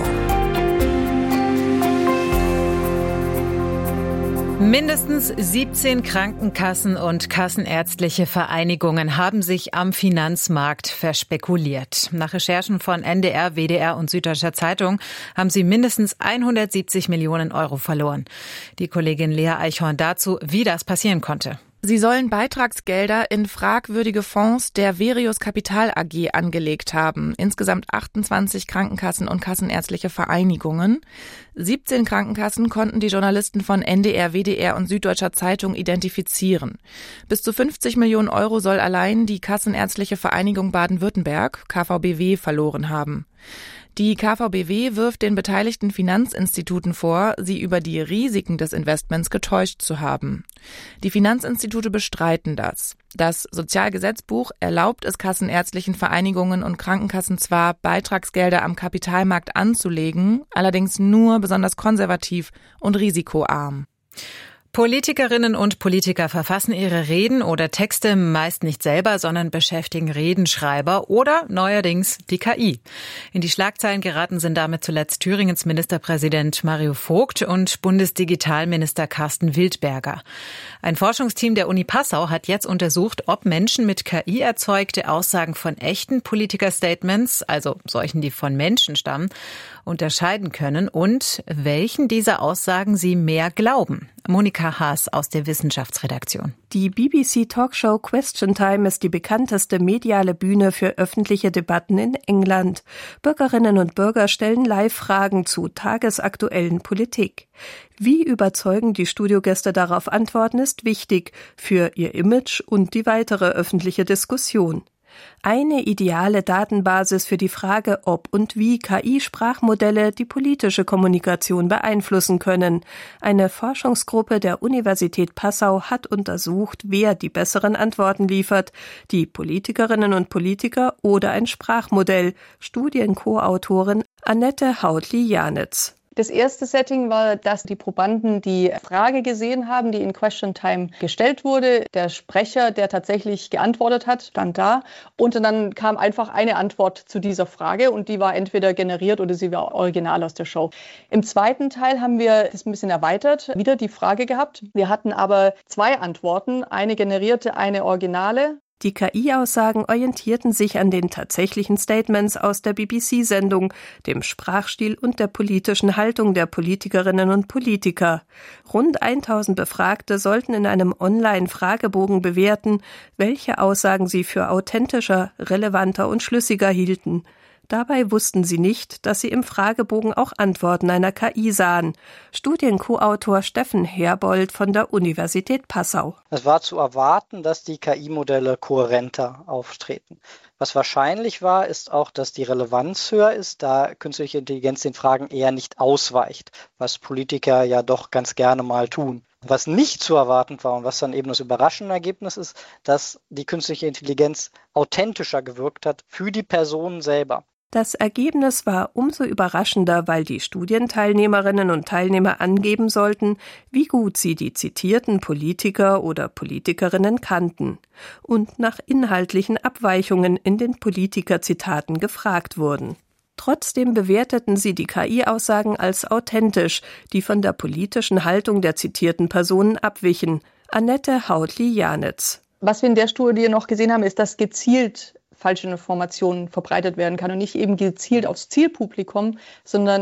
Mindestens siebzehn Krankenkassen und kassenärztliche Vereinigungen haben sich am Finanzmarkt verspekuliert. Nach Recherchen von N D R, W D R und Süddeutscher Zeitung haben sie mindestens hundertsiebzig Millionen Euro verloren. Die Kollegin Lea Eichhorn dazu, wie das passieren konnte.
Sie sollen Beitragsgelder in fragwürdige Fonds der Verius Kapital A G angelegt haben. Insgesamt achtundzwanzig Krankenkassen und kassenärztliche Vereinigungen. siebzehn Krankenkassen konnten die Journalisten von N D R, W D R und Süddeutscher Zeitung identifizieren. Bis zu fünfzig Millionen Euro soll allein die Kassenärztliche Vereinigung Baden-Württemberg, K V B W, verloren haben. Die K V B W wirft den beteiligten Finanzinstituten vor, sie über die Risiken des Investments getäuscht zu haben. Die Finanzinstitute bestreiten das. Das Sozialgesetzbuch erlaubt es kassenärztlichen Vereinigungen und Krankenkassen zwar, Beitragsgelder am Kapitalmarkt anzulegen, allerdings nur besonders konservativ und risikoarm.
Politikerinnen und Politiker verfassen ihre Reden oder Texte meist nicht selber, sondern beschäftigen Redenschreiber oder neuerdings die K I. In die Schlagzeilen geraten sind damit zuletzt Thüringens Ministerpräsident Mario Vogt und Bundesdigitalminister Carsten Wildberger. Ein Forschungsteam der Uni Passau hat jetzt untersucht, ob Menschen mit K I erzeugte Aussagen von echten Politikerstatements, also solchen, die von Menschen stammen, unterscheiden können und welchen dieser Aussagen sie mehr glauben. Monika Haas aus der Wissenschaftsredaktion.
Die B B C-Talkshow Question Time ist die bekannteste mediale Bühne für öffentliche Debatten in England. Bürgerinnen und Bürger stellen Live-Fragen zu tagesaktuellen Politik. Wie überzeugend die Studiogäste darauf antworten, ist wichtig für ihr Image und die weitere öffentliche Diskussion. Eine ideale Datenbasis für die Frage, ob und wie K I-Sprachmodelle die politische Kommunikation beeinflussen können. Eine Forschungsgruppe der Universität Passau hat untersucht, wer die besseren Antworten liefert, die Politikerinnen und Politiker oder ein Sprachmodell. Studien-Co-Autorin Annette Hautli-Janitz.
Das erste Setting war, dass die Probanden die Frage gesehen haben, die in Question Time gestellt wurde. Der Sprecher, der tatsächlich geantwortet hat, stand da. Und dann kam einfach eine Antwort zu dieser Frage und die war entweder generiert oder sie war original aus der Show. Im zweiten Teil haben wir das ein bisschen erweitert, wieder die Frage gehabt. Wir hatten aber zwei Antworten, eine generierte, eine originale.
Die K I-Aussagen orientierten sich an den tatsächlichen Statements aus der B B C-Sendung, dem Sprachstil und der politischen Haltung der Politikerinnen und Politiker. Rund tausend Befragte sollten in einem Online-Fragebogen bewerten, welche Aussagen sie für authentischer, relevanter und schlüssiger hielten. Dabei wussten sie nicht, dass sie im Fragebogen auch Antworten einer K I sahen. Studien-Co-Autor Steffen Herbold von der Universität Passau.
Es war zu erwarten, dass die K I-Modelle kohärenter auftreten. Was wahrscheinlich war, ist auch, dass die Relevanz höher ist, da künstliche Intelligenz den Fragen eher nicht ausweicht, was Politiker ja doch ganz gerne mal tun. Was nicht zu erwarten war und was dann eben das überraschende Ergebnis ist, dass die künstliche Intelligenz authentischer gewirkt hat für die Personen selber.
Das Ergebnis war umso überraschender, weil die Studienteilnehmerinnen und Teilnehmer angeben sollten, wie gut sie die zitierten Politiker oder Politikerinnen kannten und nach inhaltlichen Abweichungen in den Politikerzitaten gefragt wurden. Trotzdem bewerteten sie die K I-Aussagen als authentisch, die von der politischen Haltung der zitierten Personen abwichen. Annette Hautli-Janitz.
Was wir in der Studie noch gesehen haben, ist, dass gezielt falsche Informationen verbreitet werden kann und nicht eben gezielt aufs Zielpublikum, sondern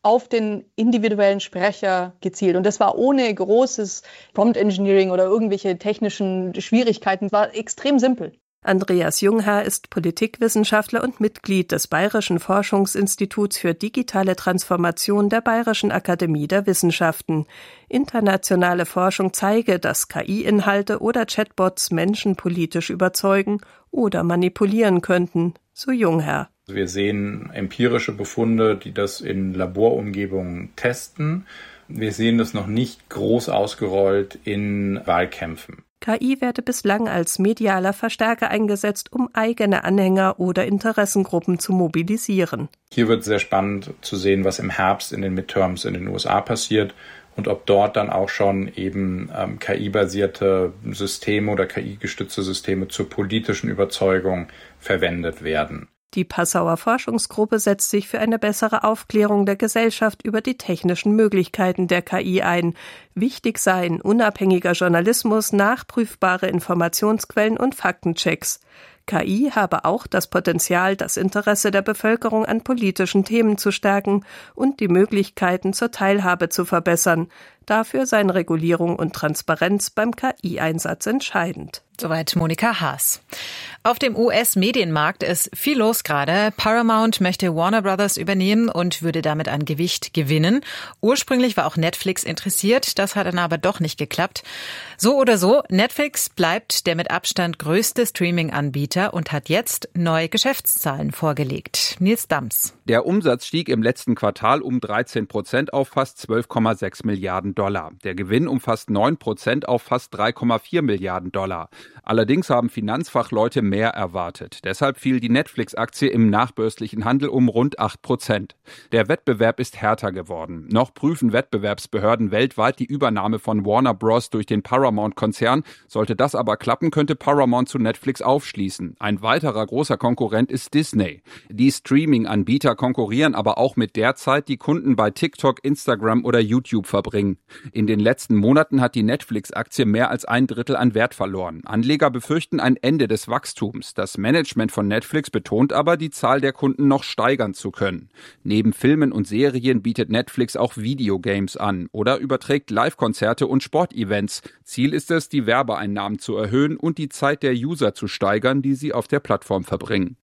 auf den individuellen Sprecher gezielt. Und das war ohne großes Prompt Engineering oder irgendwelche technischen Schwierigkeiten. Es war extrem simpel.
Andreas Jungherr ist Politikwissenschaftler und Mitglied des Bayerischen Forschungsinstituts für digitale Transformation der Bayerischen Akademie der Wissenschaften. Internationale Forschung zeige, dass K I-Inhalte oder Chatbots Menschen politisch überzeugen oder manipulieren könnten, so Jungherr.
Wir sehen empirische Befunde, die das in Laborumgebungen testen. Wir sehen das noch nicht groß ausgerollt in Wahlkämpfen.
K I werde bislang als medialer Verstärker eingesetzt, um eigene Anhänger oder Interessengruppen zu mobilisieren.
Hier wird sehr spannend zu sehen, was im Herbst in den Midterms in den U S A passiert und ob dort dann auch schon eben ähm, K I-basierte Systeme oder K I-gestützte Systeme zur politischen Überzeugung verwendet werden.
Die Passauer Forschungsgruppe setzt sich für eine bessere Aufklärung der Gesellschaft über die technischen Möglichkeiten der K I ein. Wichtig seien unabhängiger Journalismus, nachprüfbare Informationsquellen und Faktenchecks. K I habe auch das Potenzial, das Interesse der Bevölkerung an politischen Themen zu stärken und die Möglichkeiten zur Teilhabe zu verbessern. Dafür seien Regulierung und Transparenz beim K I-Einsatz entscheidend.
Soweit Monika Haas. Auf dem U S-Medienmarkt ist viel los gerade. Paramount möchte Warner Brothers übernehmen und würde damit an Gewicht gewinnen. Ursprünglich war auch Netflix interessiert, das hat dann aber doch nicht geklappt. So oder so, Netflix bleibt der mit Abstand größte Streaming-Anbieter und hat jetzt neue Geschäftszahlen vorgelegt. Nils Dams.
Der Umsatz stieg im letzten Quartal um dreizehn Prozent auf fast zwölf Komma sechs Milliarden Dollar. Der Gewinn um fast neun Prozent auf fast drei Komma vier Milliarden Dollar. Allerdings haben Finanzfachleute mehr erwartet. Deshalb fiel die Netflix-Aktie im nachbörslichen Handel um rund acht Prozent. Der Wettbewerb ist härter geworden. Noch prüfen Wettbewerbsbehörden weltweit die Übernahme von Warner Bros. Durch den Paramount-Konzern. Sollte das aber klappen, könnte Paramount zu Netflix aufschließen. Ein weiterer großer Konkurrent ist Disney. Die Streaming-Anbieter konkurrieren aber auch mit der Zeit, die Kunden bei TikTok, Instagram oder YouTube verbringen. In den letzten Monaten hat die Netflix-Aktie mehr als ein Drittel an Wert verloren. Anleger befürchten ein Ende des Wachstums. Das Management von Netflix betont aber, die Zahl der Kunden noch steigern zu können. Neben Filmen und Serien bietet Netflix auch Videogames an oder überträgt Live-Konzerte und Sportevents. Ziel ist es, die Werbeeinnahmen zu erhöhen und die Zeit der User zu steigern, die sie auf der Plattform verbringen.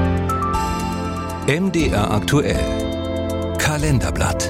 M D R aktuell. Kalenderblatt.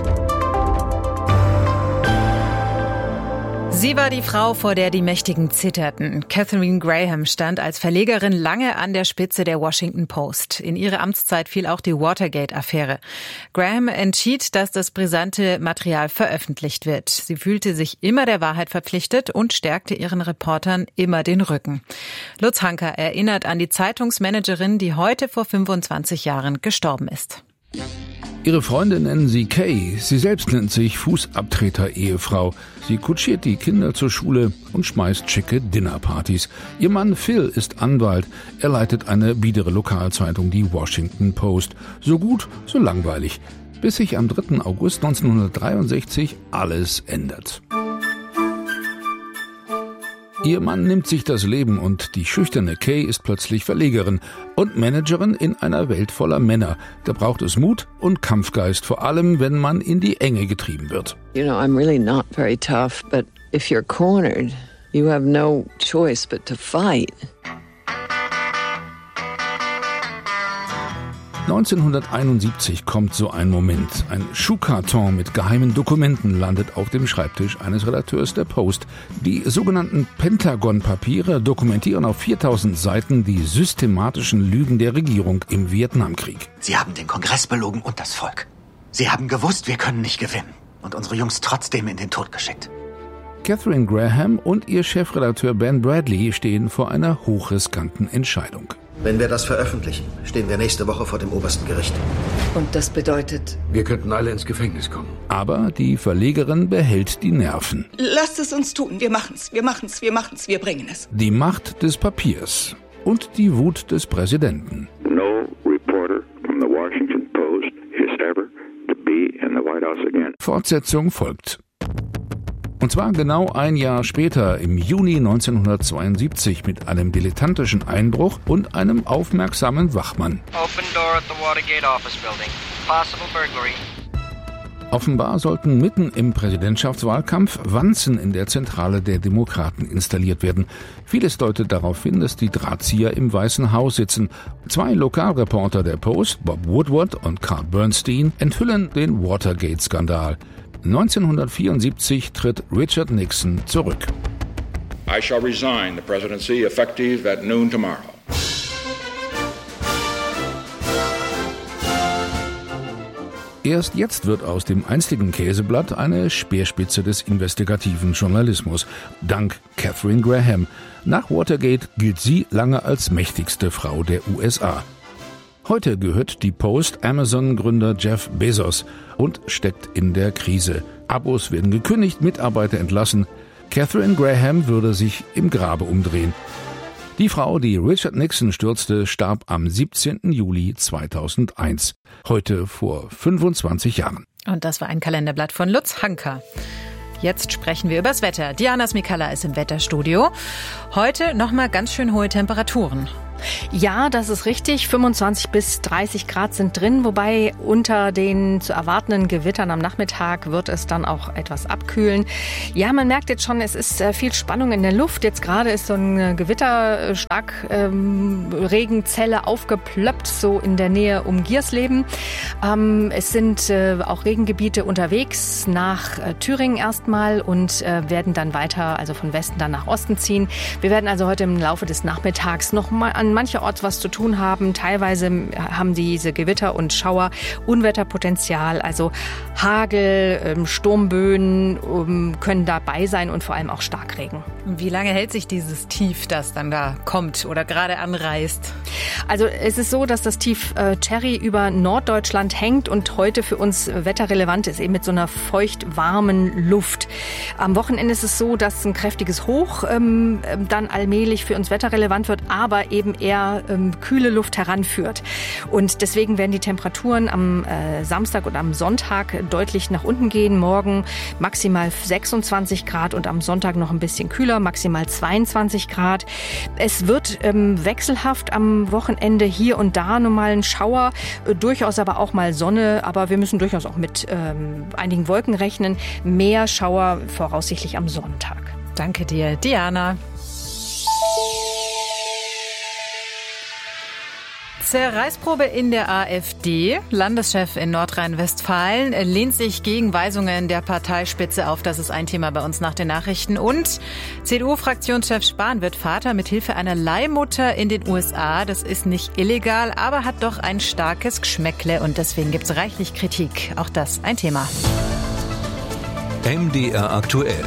Sie war die Frau, vor der die Mächtigen zitterten. Katharine Graham stand als Verlegerin lange an der Spitze der Washington Post. In ihre Amtszeit fiel auch die Watergate-Affäre. Graham entschied, dass das brisante Material veröffentlicht wird. Sie fühlte sich immer der Wahrheit verpflichtet und stärkte ihren Reportern immer den Rücken. Lutz Hanker erinnert an die Zeitungsmanagerin, die heute vor fünfundzwanzig Jahren gestorben ist.
Ihre Freunde nennen sie Kay, sie selbst nennt sich Fußabtreter-Ehefrau. Sie kutschiert die Kinder zur Schule und schmeißt schicke Dinnerpartys. Ihr Mann Phil ist Anwalt. Er leitet eine biedere Lokalzeitung, die Washington Post. So gut, so langweilig. Bis sich am dritten August neunzehnhundertdreiundsechzig alles ändert. Ihr Mann nimmt sich das Leben und die schüchterne Kay ist plötzlich Verlegerin und Managerin in einer Welt voller Männer. Da braucht es Mut und Kampfgeist, vor allem wenn man in die Enge getrieben wird.
You know, I'm really not very tough, but if you're cornered, you have no choice but to fight.
neunzehnhunderteinundsiebzig kommt so ein Moment. Ein Schuhkarton mit geheimen Dokumenten landet auf dem Schreibtisch eines Redakteurs der Post. Die sogenannten Pentagon-Papiere dokumentieren auf viertausend Seiten die systematischen Lügen der Regierung im Vietnamkrieg.
Sie haben den Kongress belogen und das Volk. Sie haben gewusst, wir können nicht gewinnen und unsere Jungs trotzdem in den Tod geschickt.
Katharine Graham und ihr Chefredakteur Ben Bradley stehen vor einer hochriskanten Entscheidung.
Wenn wir das veröffentlichen, stehen wir nächste Woche vor dem obersten Gericht.
Und das bedeutet?
Wir könnten alle ins Gefängnis kommen. Aber die Verlegerin behält die Nerven.
Lasst es uns tun. Wir machen's, wir machen's, wir machen's, wir bringen es.
Die Macht des Papiers und die Wut des Präsidenten.
No reporter from the Washington Post is ever to be in the White House again.
Fortsetzung folgt. Und zwar genau ein Jahr später, im Juni neunzehnhundertzweiundsiebzig, mit einem dilettantischen Einbruch und einem aufmerksamen Wachmann.
Open door at the Watergate office building. Possible burglary.
Offenbar sollten mitten im Präsidentschaftswahlkampf Wanzen in der Zentrale der Demokraten installiert werden. Vieles deutet darauf hin, dass die Drahtzieher im Weißen Haus sitzen. Zwei Lokalreporter der Post, Bob Woodward und Carl Bernstein, enthüllen den Watergate-Skandal. neunzehnhundertvierundsiebzig tritt Richard Nixon zurück.
I shall resign the presidency effective at noon tomorrow.
Erst jetzt wird aus dem einstigen Käseblatt eine Speerspitze des investigativen Journalismus. Dank Katharine Graham. Nach Watergate gilt sie lange als mächtigste Frau der U S A. Heute gehört die Post Amazon-Gründer Jeff Bezos und steckt in der Krise. Abos werden gekündigt, Mitarbeiter entlassen. Katharine Graham würde sich im Grabe umdrehen. Die Frau, die Richard Nixon stürzte, starb am siebzehnten Juli zweitausendeins. Heute vor fünfundzwanzig Jahren.
Und das war ein Kalenderblatt von Lutz Hanker. Jetzt sprechen wir übers Wetter. Diana Smikala ist im Wetterstudio. Heute nochmal ganz schön hohe Temperaturen.
Ja, das ist richtig. fünfundzwanzig bis dreißig Grad sind drin, wobei unter den zu erwartenden Gewittern am Nachmittag wird es dann auch etwas abkühlen. Ja, man merkt jetzt schon, es ist viel Spannung in der Luft. Jetzt gerade ist so eine Gewitterstarkregenzelle ähm, aufgeplöppt, so in der Nähe um Giersleben. Ähm, es sind äh, auch Regengebiete unterwegs nach äh, Thüringen erstmal und äh, werden dann weiter, also von Westen dann nach Osten ziehen. Wir werden also heute im Laufe des Nachmittags noch mal an mancherorts was zu tun haben. Teilweise haben diese Gewitter und Schauer Unwetterpotenzial, also Hagel, Sturmböen können dabei sein und vor allem auch Starkregen.
Wie lange hält sich dieses Tief, das dann da kommt oder gerade anreißt?
Also es ist so, dass das Tief äh, Cherry über Norddeutschland hängt und heute für uns wetterrelevant ist, eben mit so einer feucht-warmen Luft. Am Wochenende ist es so, dass ein kräftiges Hoch ähm, dann allmählich für uns wetterrelevant wird, aber eben eher ähm, kühle Luft heranführt. Und deswegen werden die Temperaturen am äh, Samstag und am Sonntag deutlich nach unten gehen. Morgen maximal sechsundzwanzig Grad und am Sonntag noch ein bisschen kühler, maximal zweiundzwanzig Grad. Es wird ähm, wechselhaft am Wochenende hier und da nochmal ein Schauer, äh, durchaus aber auch mal Sonne, aber wir müssen durchaus auch mit ähm, einigen Wolken rechnen. Mehr Schauer voraussichtlich am Sonntag.
Danke dir, Diana. Zerreißprobe in der AfD. Landeschef in Nordrhein-Westfalen lehnt sich gegen Weisungen der Parteispitze auf. Das ist ein Thema bei uns nach den Nachrichten. Und C D U-Fraktionschef Spahn wird Vater mit Hilfe einer Leihmutter in den U S A. Das ist nicht illegal, aber hat doch ein starkes Geschmäckle und deswegen gibt es reichlich Kritik. Auch das ein Thema.
M D R aktuell.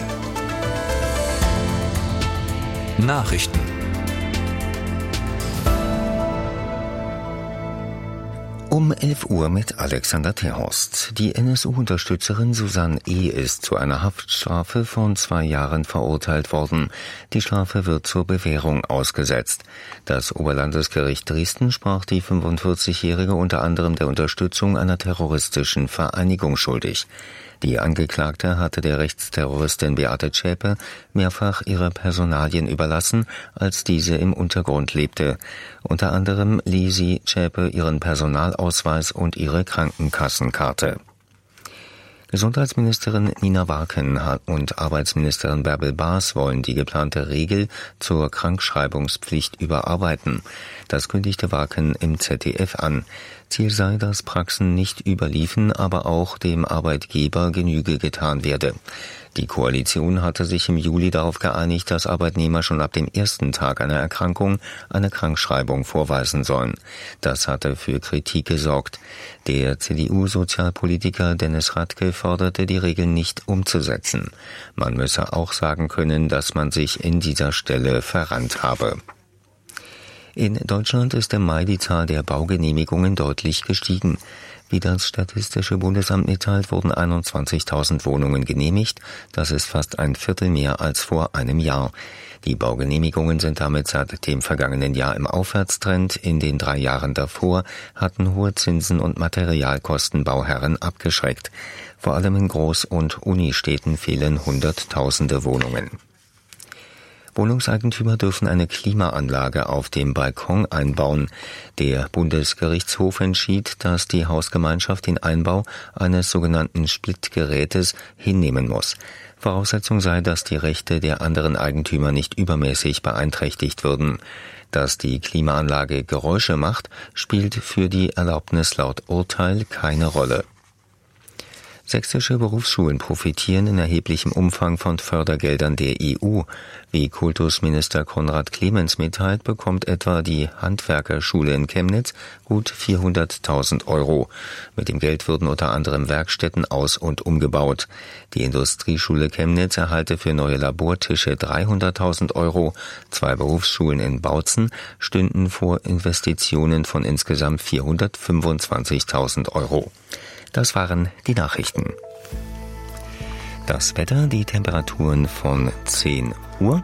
Nachrichten.
Um elf Uhr mit Alexander Terhorst. Die N S U-Unterstützerin Susanne E. ist zu einer Haftstrafe von zwei Jahren verurteilt worden. Die Strafe wird zur Bewährung ausgesetzt. Das Oberlandesgericht Dresden sprach die fünfundvierzigjährige unter anderem der Unterstützung einer terroristischen Vereinigung schuldig. Die Angeklagte hatte der Rechtsterroristin Beate Zschäpe mehrfach ihre Personalien überlassen, als diese im Untergrund lebte. Unter anderem lieh sie Zschäpe ihren Personalausweis und ihre Krankenkassenkarte. Gesundheitsministerin Nina Warken und Arbeitsministerin Bärbel Baas wollen die geplante Regel zur Krankschreibungspflicht überarbeiten. Das kündigte Warken im Z D F an. Ziel sei, dass Praxen nicht überliefen, aber auch dem Arbeitgeber Genüge getan werde. Die Koalition hatte sich im Juli darauf geeinigt, dass Arbeitnehmer schon ab dem ersten Tag einer Erkrankung eine Krankschreibung vorweisen sollen. Das hatte für Kritik gesorgt. Der C D U-Sozialpolitiker Dennis Radke forderte, die Regeln nicht umzusetzen. Man müsse auch sagen können, dass man sich in dieser Stelle verrannt habe. In Deutschland ist im Mai die Zahl der Baugenehmigungen deutlich gestiegen. Wie das Statistische Bundesamt mitteilt, wurden einundzwanzigtausend Wohnungen genehmigt. Das ist fast ein Viertel mehr als vor einem Jahr. Die Baugenehmigungen sind damit seit dem vergangenen Jahr im Aufwärtstrend. In den drei Jahren davor hatten hohe Zinsen und Materialkosten Bauherren abgeschreckt. Vor allem in Groß- und Unistädten fehlen Hunderttausende Wohnungen. Wohnungseigentümer dürfen eine Klimaanlage auf dem Balkon einbauen. Der Bundesgerichtshof entschied, dass die Hausgemeinschaft den Einbau eines sogenannten Splitgerätes hinnehmen muss. Voraussetzung sei, dass die Rechte der anderen Eigentümer nicht übermäßig beeinträchtigt würden. Dass die Klimaanlage Geräusche macht, spielt für die Erlaubnis laut Urteil keine Rolle. Sächsische Berufsschulen profitieren in erheblichem Umfang von Fördergeldern der E U. Wie Kultusminister Konrad Clemens mitteilt, bekommt etwa die Handwerkerschule in Chemnitz gut vierhunderttausend Euro. Mit dem Geld würden unter anderem Werkstätten aus- und umgebaut. Die Industrieschule Chemnitz erhalte für neue Labortische dreihunderttausend Euro. Zwei Berufsschulen in Bautzen stünden vor Investitionen von insgesamt vierhundertfünfundzwanzigtausend Euro. Das waren die Nachrichten. Das Wetter, die Temperaturen von zehn Uhr.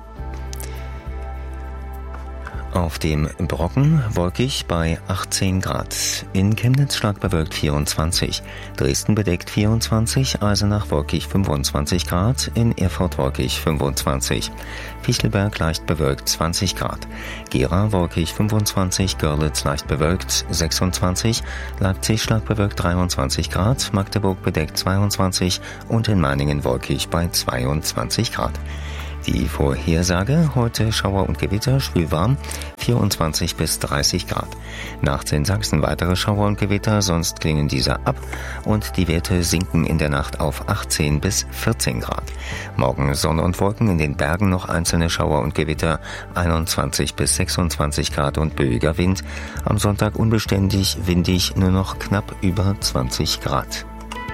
Auf dem Brocken wolkig bei achtzehn Grad. In Chemnitz stark bewölkt vierundzwanzig. Dresden bedeckt vierundzwanzig. Eisenach wolkig fünfundzwanzig Grad. In Erfurt wolkig fünfundzwanzig. Fichtelberg leicht bewölkt zwanzig Grad. Gera wolkig fünfundzwanzig. Görlitz leicht bewölkt sechsundzwanzig. Leipzig stark bewölkt dreiundzwanzig Grad. Magdeburg bedeckt zweiundzwanzig. Und in Meiningen wolkig bei zweiundzwanzig Grad. Die Vorhersage: heute Schauer und Gewitter, schwülwarm, vierundzwanzig bis dreißig Grad. Nachts in Sachsen weitere Schauer und Gewitter, sonst klingen diese ab und die Werte sinken in der Nacht auf achtzehn bis vierzehn Grad. Morgen Sonne und Wolken, in den Bergen noch einzelne Schauer und Gewitter, einundzwanzig bis sechsundzwanzig Grad und böiger Wind. Am Sonntag unbeständig, windig, nur noch knapp über zwanzig Grad.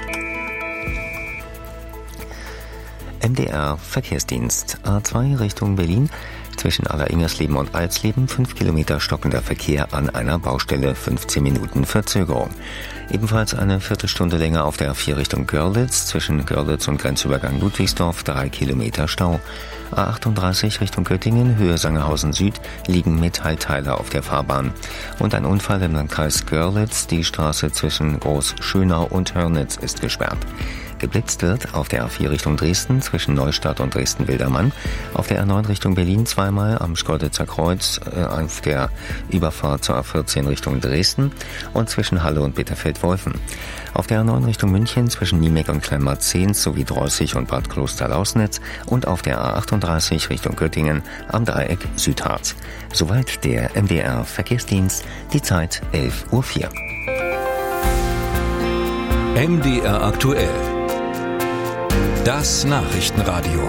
M D R Verkehrsdienst A zwei Richtung Berlin. Zwischen Alleringersleben und Alsleben fünf Kilometer stockender Verkehr an einer Baustelle, fünfzehn Minuten Verzögerung. Ebenfalls eine Viertelstunde länger auf der A vier Richtung Görlitz. Zwischen Görlitz und Grenzübergang Ludwigsdorf drei Kilometer Stau. A achtunddreißig Richtung Göttingen, Höhe Sangerhausen Süd, liegen Metallteile auf der Fahrbahn. Und ein Unfall im Landkreis Görlitz. Die Straße zwischen Groß-Schönau und Hörnitz ist gesperrt. Geblitzt wird auf der A vier Richtung Dresden zwischen Neustadt und Dresden-Wildermann, auf der A neun Richtung Berlin zweimal am Schkeuditzer Kreuz, äh, auf der Überfahrt zur A vierzehn Richtung Dresden und zwischen Halle und Bitterfeld-Wolfen. Auf der A neun Richtung München zwischen Niemeck und Kleinmarzens sowie Dreußig und Bad Kloster-Lausnitz und auf der A achtunddreißig Richtung Göttingen am Dreieck Südharz. Soweit der M D R Verkehrsdienst, die Zeit elf Uhr vier.
M D R aktuell. Das Nachrichtenradio.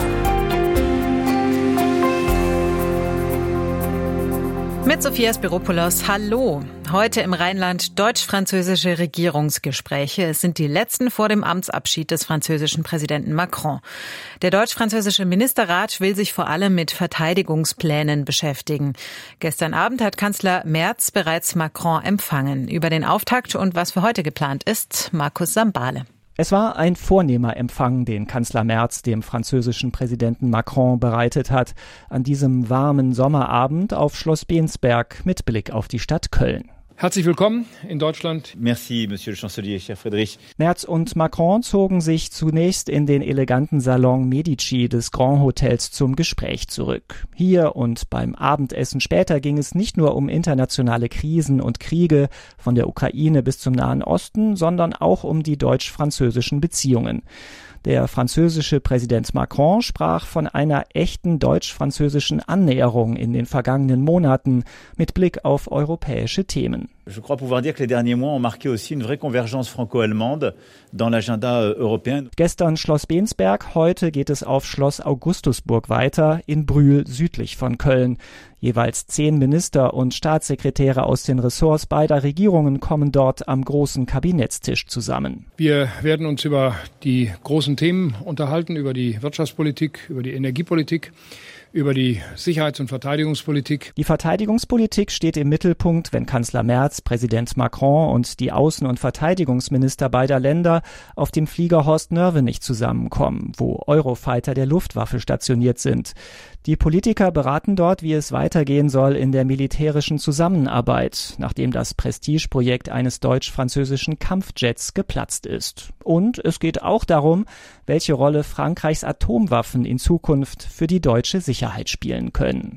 Mit Sophia Spiropoulos, hallo. Heute im Rheinland deutsch-französische Regierungsgespräche. Es sind die letzten vor dem Amtsabschied des französischen Präsidenten Macron. Der deutsch-französische Ministerrat will sich vor allem mit Verteidigungsplänen beschäftigen. Gestern Abend hat Kanzler Merz bereits Macron empfangen. Über den Auftakt und was für heute geplant ist, Markus Sambale.
Es war ein vornehmer Empfang, den Kanzler Merz dem französischen Präsidenten Macron bereitet hat, an diesem warmen Sommerabend auf Schloss Bensberg mit Blick auf die Stadt Köln.
Herzlich willkommen in Deutschland.
Merci, Monsieur le Chancelier, cher Friedrich.
Merz und Macron zogen sich zunächst in den eleganten Salon Medici des Grand Hotels zum Gespräch zurück. Hier und beim Abendessen später ging es nicht nur um internationale Krisen und Kriege, von der Ukraine bis zum Nahen Osten, sondern auch um die deutsch-französischen Beziehungen. Der französische Präsident Macron sprach von einer echten deutsch-französischen Annäherung in den vergangenen Monaten mit Blick auf europäische Themen.
Je crois pouvoir dire que les derniers mois ont marqué aussi une vraie convergence franco-allemande dans l'agenda européen.
Gestern Schloss Bensberg, heute geht es auf Schloss Augustusburg weiter, in Brühl südlich von Köln. Jeweils zehn Minister und Staatssekretäre aus den Ressorts beider Regierungen kommen dort am großen Kabinettstisch zusammen.
Wir werden uns über die großen Themen unterhalten, über die Wirtschaftspolitik, über die Energiepolitik, über die Sicherheits- und Verteidigungspolitik.
Die Verteidigungspolitik steht im Mittelpunkt, wenn Kanzler Merz, Präsident Macron und die Außen- und Verteidigungsminister beider Länder auf dem Flieger Horst Nörvenich zusammenkommen, wo Eurofighter der Luftwaffe stationiert sind. Die Politiker beraten dort, wie es weitergehen soll in der militärischen Zusammenarbeit, nachdem das Prestigeprojekt eines deutsch-französischen Kampfjets geplatzt ist. Und es geht auch darum, welche Rolle Frankreichs Atomwaffen in Zukunft für die deutsche Sicherheit Sicherheit spielen können.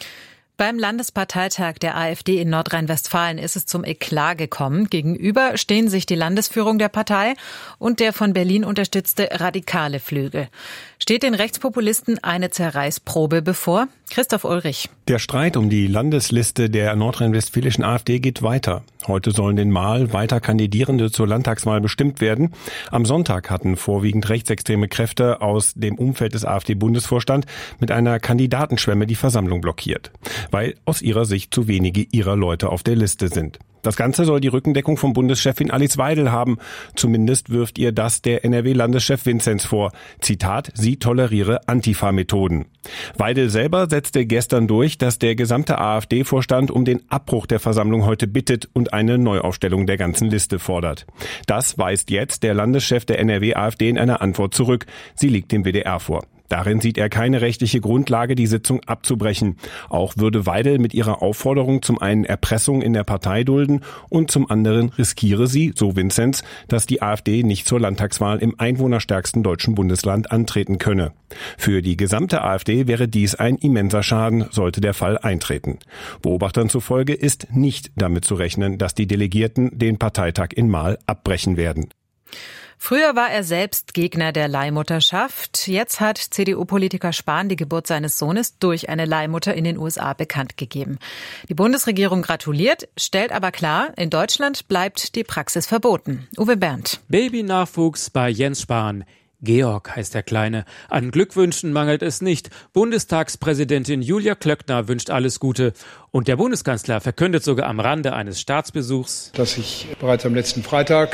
Beim Landesparteitag der AfD in Nordrhein-Westfalen ist es zum Eklat gekommen. Gegenüber stehen sich die Landesführung der Partei und der von Berlin unterstützte radikale Flügel. Steht den Rechtspopulisten eine Zerreißprobe bevor? Christoph Ulrich.
Der Streit um die Landesliste der nordrhein-westfälischen AfD geht weiter. Heute sollen den Mal weiter Kandidierende zur Landtagswahl bestimmt werden. Am Sonntag hatten vorwiegend rechtsextreme Kräfte aus dem Umfeld des AfD-Bundesvorstands mit einer Kandidatenschwemme die Versammlung blockiert, weil aus ihrer Sicht zu wenige ihrer Leute auf der Liste sind. Das Ganze soll die Rückendeckung von Bundeschefin Alice Weidel haben. Zumindest wirft ihr das der N R W-Landeschef Vinzenz vor. Zitat, sie toleriere Antifa-Methoden. Weidel selber setzte gestern durch, dass der gesamte AfD-Vorstand um den Abbruch der Versammlung heute bittet und eine Neuaufstellung der ganzen Liste fordert. Das weist jetzt der Landeschef der N R W-AfD in einer Antwort zurück. Sie liegt dem W D R vor. Darin sieht er keine rechtliche Grundlage, die Sitzung abzubrechen. Auch würde Weidel mit ihrer Aufforderung zum einen Erpressung in der Partei dulden und zum anderen riskiere sie, so Vinzenz, dass die AfD nicht zur Landtagswahl im einwohnerstärksten deutschen Bundesland antreten könne. Für die gesamte AfD wäre dies ein immenser Schaden, sollte der Fall eintreten. Beobachtern zufolge ist nicht damit zu rechnen, dass die Delegierten den Parteitag in Marl abbrechen werden.
Früher war er selbst Gegner der Leihmutterschaft. Jetzt hat C D U-Politiker Spahn die Geburt seines Sohnes durch eine Leihmutter in den U S A bekannt gegeben. Die Bundesregierung gratuliert, stellt aber klar, in Deutschland bleibt die Praxis verboten. Uwe Berndt.
Babynachwuchs bei Jens Spahn. Georg heißt der Kleine. An Glückwünschen mangelt es nicht. Bundestagspräsidentin Julia Klöckner wünscht alles Gute. Und der Bundeskanzler verkündet sogar am Rande eines Staatsbesuchs,
dass ich bereits am letzten Freitag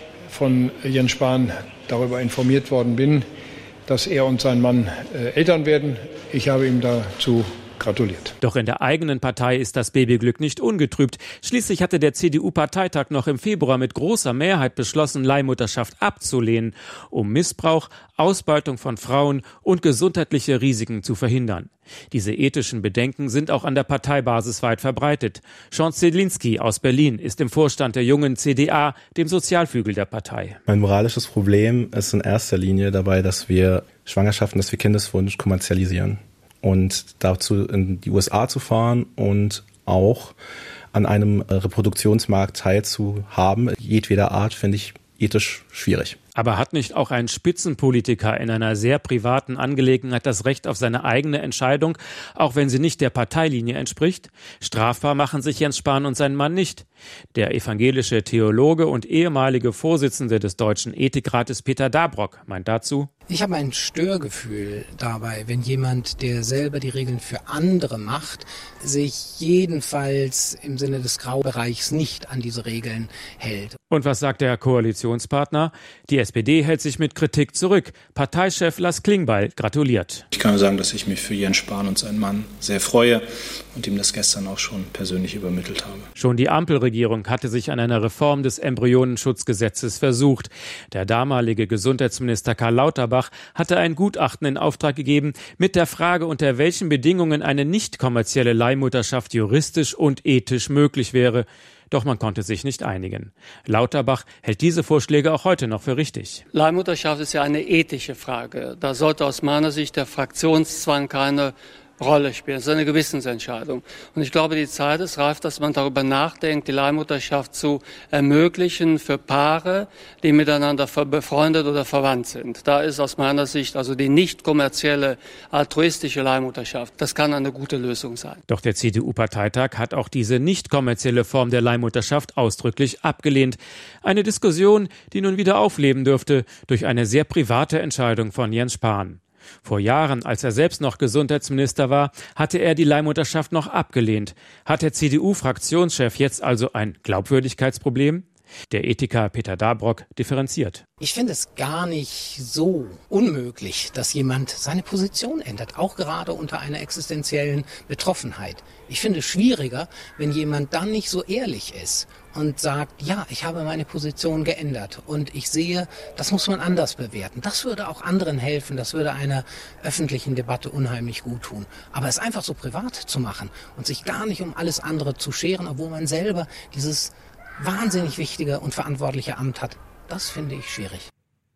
von Jens Spahn darüber informiert worden bin, dass er und sein Mann äh, Eltern werden. Ich habe ihm dazu gratuliert.
Doch in der eigenen Partei ist das Babyglück nicht ungetrübt. Schließlich hatte der C D U-Parteitag noch im Februar mit großer Mehrheit beschlossen, Leihmutterschaft abzulehnen, um Missbrauch, Ausbeutung von Frauen und gesundheitliche Risiken zu verhindern. Diese ethischen Bedenken sind auch an der Parteibasis weit verbreitet. Sean Zielinski aus Berlin ist im Vorstand der jungen C D A, dem Sozialflügel der Partei.
Mein moralisches Problem ist in erster Linie dabei, dass wir Schwangerschaften, dass wir Kindeswunsch kommerzialisieren. Und dazu in die U S A zu fahren und auch an einem Reproduktionsmarkt teilzuhaben, jedweder Art, finde ich ethisch schwierig.
Aber hat nicht auch ein Spitzenpolitiker in einer sehr privaten Angelegenheit das Recht auf seine eigene Entscheidung, auch wenn sie nicht der Parteilinie entspricht? Strafbar machen sich Jens Spahn und sein Mann nicht. Der evangelische Theologe und ehemalige Vorsitzende des Deutschen Ethikrates Peter Dabrock meint dazu:
Ich habe ein Störgefühl dabei, wenn jemand, der selber die Regeln für andere macht, sich jedenfalls im Sinne des Graubereichs nicht an diese Regeln hält.
Und was sagt der Koalitionspartner? Die S P D hält sich mit Kritik zurück. Parteichef Lars Klingbeil gratuliert.
Ich kann nur sagen, dass ich mich für Jens Spahn und seinen Mann sehr freue und ihm das gestern auch schon persönlich übermittelt habe.
Schon die Ampelregierung hatte sich an einer Reform des Embryonenschutzgesetzes versucht. Der damalige Gesundheitsminister Karl Lauterbach hatte ein Gutachten in Auftrag gegeben mit der Frage, unter welchen Bedingungen eine nicht kommerzielle Leihmutterschaft juristisch und ethisch möglich wäre. Doch man konnte sich nicht einigen. Lauterbach hält diese Vorschläge auch heute noch für richtig.
Leihmutterschaft ist ja eine ethische Frage. Da sollte aus meiner Sicht der Fraktionszwang keine Rolle spielen. Das ist eine Gewissensentscheidung. Und ich glaube, die Zeit ist reif, dass man darüber nachdenkt, die Leihmutterschaft zu ermöglichen für Paare, die miteinander befreundet oder verwandt sind. Da ist aus meiner Sicht also die nicht kommerzielle, altruistische Leihmutterschaft. Das kann eine gute Lösung sein.
Doch der C D U-Parteitag hat auch diese nicht kommerzielle Form der Leihmutterschaft ausdrücklich abgelehnt. Eine Diskussion, die nun wieder aufleben dürfte durch eine sehr private Entscheidung von Jens Spahn. Vor Jahren, als er selbst noch Gesundheitsminister war, hatte er die Leihmutterschaft noch abgelehnt. Hat der C D U-Fraktionschef jetzt also ein Glaubwürdigkeitsproblem? Der Ethiker Peter Dabrock differenziert.
Ich finde es gar nicht so unmöglich, dass jemand seine Position ändert, auch gerade unter einer existenziellen Betroffenheit. Ich finde es schwieriger, wenn jemand dann nicht so ehrlich ist und sagt, ja, ich habe meine Position geändert und ich sehe, das muss man anders bewerten. Das würde auch anderen helfen, das würde einer öffentlichen Debatte unheimlich gut tun. Aber es einfach so privat zu machen und sich gar nicht um alles andere zu scheren, obwohl man selber dieses wahnsinnig wichtige und verantwortliche Amt hat, das finde ich schwierig.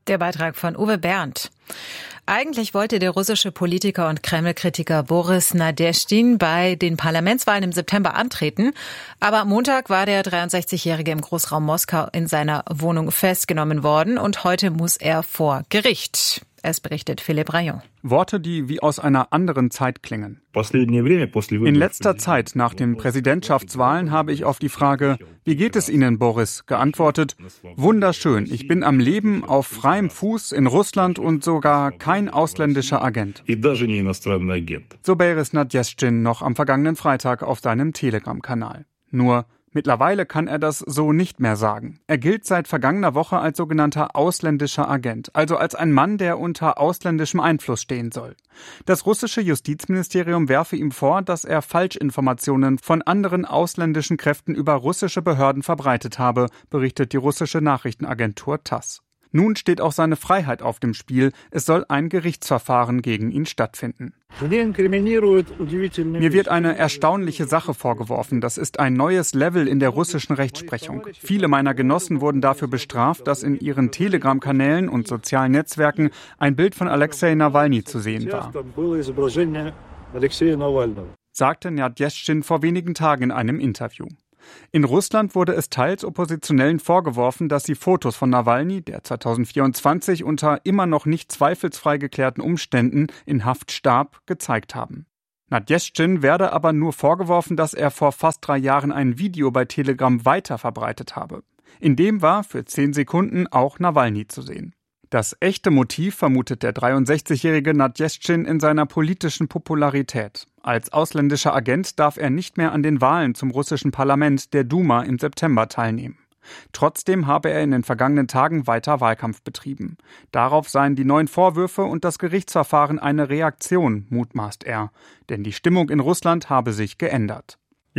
Der Beitrag von Uwe Berndt. Eigentlich wollte der russische Politiker und Kreml-Kritiker Boris Nadeschdin bei den Parlamentswahlen im September antreten. Aber am Montag war der dreiundsechzigjährige im Großraum Moskau in seiner Wohnung festgenommen worden und heute muss er vor Gericht. Es berichtet Philipp Rayon.
Worte, die wie aus einer anderen Zeit klingen. In letzter Zeit nach den Präsidentschaftswahlen habe ich auf die Frage, wie geht es Ihnen, Boris, geantwortet, wunderschön, ich bin am Leben, auf freiem Fuß in Russland und sogar kein ausländischer Agent. So Boris Nadeschdin noch am vergangenen Freitag auf seinem Telegram-Kanal. Nur mittlerweile kann er das so nicht mehr sagen. Er gilt seit vergangener Woche als sogenannter ausländischer Agent, also als ein Mann, der unter ausländischem Einfluss stehen soll. Das russische Justizministerium werfe ihm vor, dass er Falschinformationen von anderen ausländischen Kräften über russische Behörden verbreitet habe, berichtet die russische Nachrichtenagentur TASS. Nun steht auch seine Freiheit auf dem Spiel. Es soll ein Gerichtsverfahren gegen ihn stattfinden. Mir wird eine erstaunliche Sache vorgeworfen. Das ist ein neues Level in der russischen Rechtsprechung. Viele meiner Genossen wurden dafür bestraft, dass in ihren Telegram-Kanälen und sozialen Netzwerken ein Bild von Alexei Nawalny zu sehen war, sagte Nadeschdin vor wenigen Tagen in einem Interview. In Russland wurde es teils Oppositionellen vorgeworfen, dass sie Fotos von Nawalny, der zweitausendvierundzwanzig unter immer noch nicht zweifelsfrei geklärten Umständen in Haft starb, gezeigt haben. Nadeschdin werde aber nur vorgeworfen, dass er vor fast drei Jahren ein Video bei Telegram weiter verbreitet habe. In dem war für zehn Sekunden auch Nawalny zu sehen. Das echte Motiv vermutet der dreiundsechzigjährige Nadeschdin in seiner politischen Popularität. Als ausländischer Agent darf er nicht mehr an den Wahlen zum russischen Parlament, der Duma, im September teilnehmen. Trotzdem habe er in den vergangenen Tagen weiter Wahlkampf betrieben. Darauf seien die neuen Vorwürfe und das Gerichtsverfahren eine Reaktion, mutmaßt er. Denn die Stimmung in Russland habe sich geändert.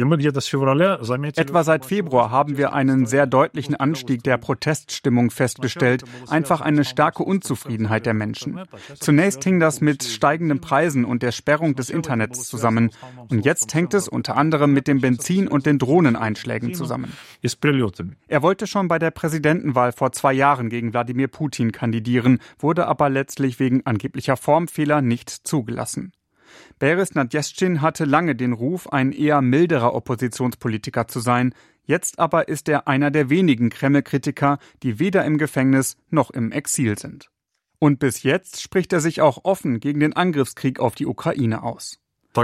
Etwa seit Februar haben wir einen sehr deutlichen Anstieg der Proteststimmung festgestellt, einfach eine starke Unzufriedenheit der Menschen. Zunächst hing das mit steigenden Preisen und der Sperrung des Internets zusammen. Und jetzt hängt es unter anderem mit dem Benzin und den Drohneneinschlägen zusammen. Er wollte schon bei der Präsidentenwahl vor zwei Jahren gegen Wladimir Putin kandidieren, wurde aber letztlich wegen angeblicher Formfehler nicht zugelassen. Boris Nadeschdin hatte lange den Ruf, ein eher milderer Oppositionspolitiker zu sein. Jetzt aber ist er einer der wenigen Kreml-Kritiker, die weder im Gefängnis noch im Exil sind. Und bis jetzt spricht er sich auch offen gegen den Angriffskrieg auf die Ukraine aus.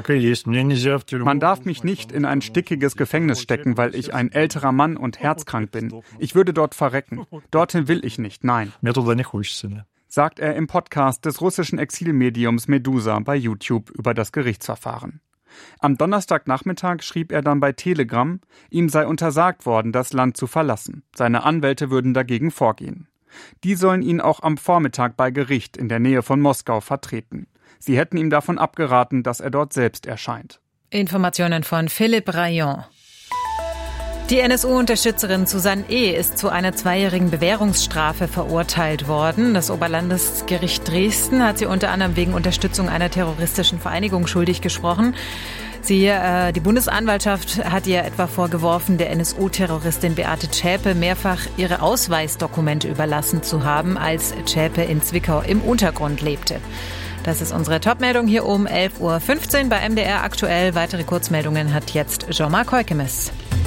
Man darf mich nicht in ein stickiges Gefängnis stecken, weil ich ein älterer Mann und herzkrank bin. Ich würde dort verrecken. Dorthin will ich nicht, nein. Sagt er im Podcast des russischen Exilmediums Medusa bei YouTube über das Gerichtsverfahren. Am Donnerstagnachmittag schrieb er dann bei Telegram, ihm sei untersagt worden, das Land zu verlassen. Seine Anwälte würden dagegen vorgehen. Die sollen ihn auch am Vormittag bei Gericht in der Nähe von Moskau vertreten. Sie hätten ihm davon abgeraten, dass er dort selbst erscheint.
Informationen von Philipp Rayon. Die N S U-Unterstützerin Susanne E. ist zu einer zweijährigen Bewährungsstrafe verurteilt worden. Das Oberlandesgericht Dresden hat sie unter anderem wegen Unterstützung einer terroristischen Vereinigung schuldig gesprochen. Sie, äh, die Bundesanwaltschaft hat ihr etwa vorgeworfen, der N S U-Terroristin Beate Zschäpe mehrfach ihre Ausweisdokumente überlassen zu haben, als Zschäpe in Zwickau im Untergrund lebte. Das ist unsere Topmeldung hier um elf Uhr fünfzehn bei M D R aktuell. Weitere Kurzmeldungen hat jetzt Jean-Marc Heukemes.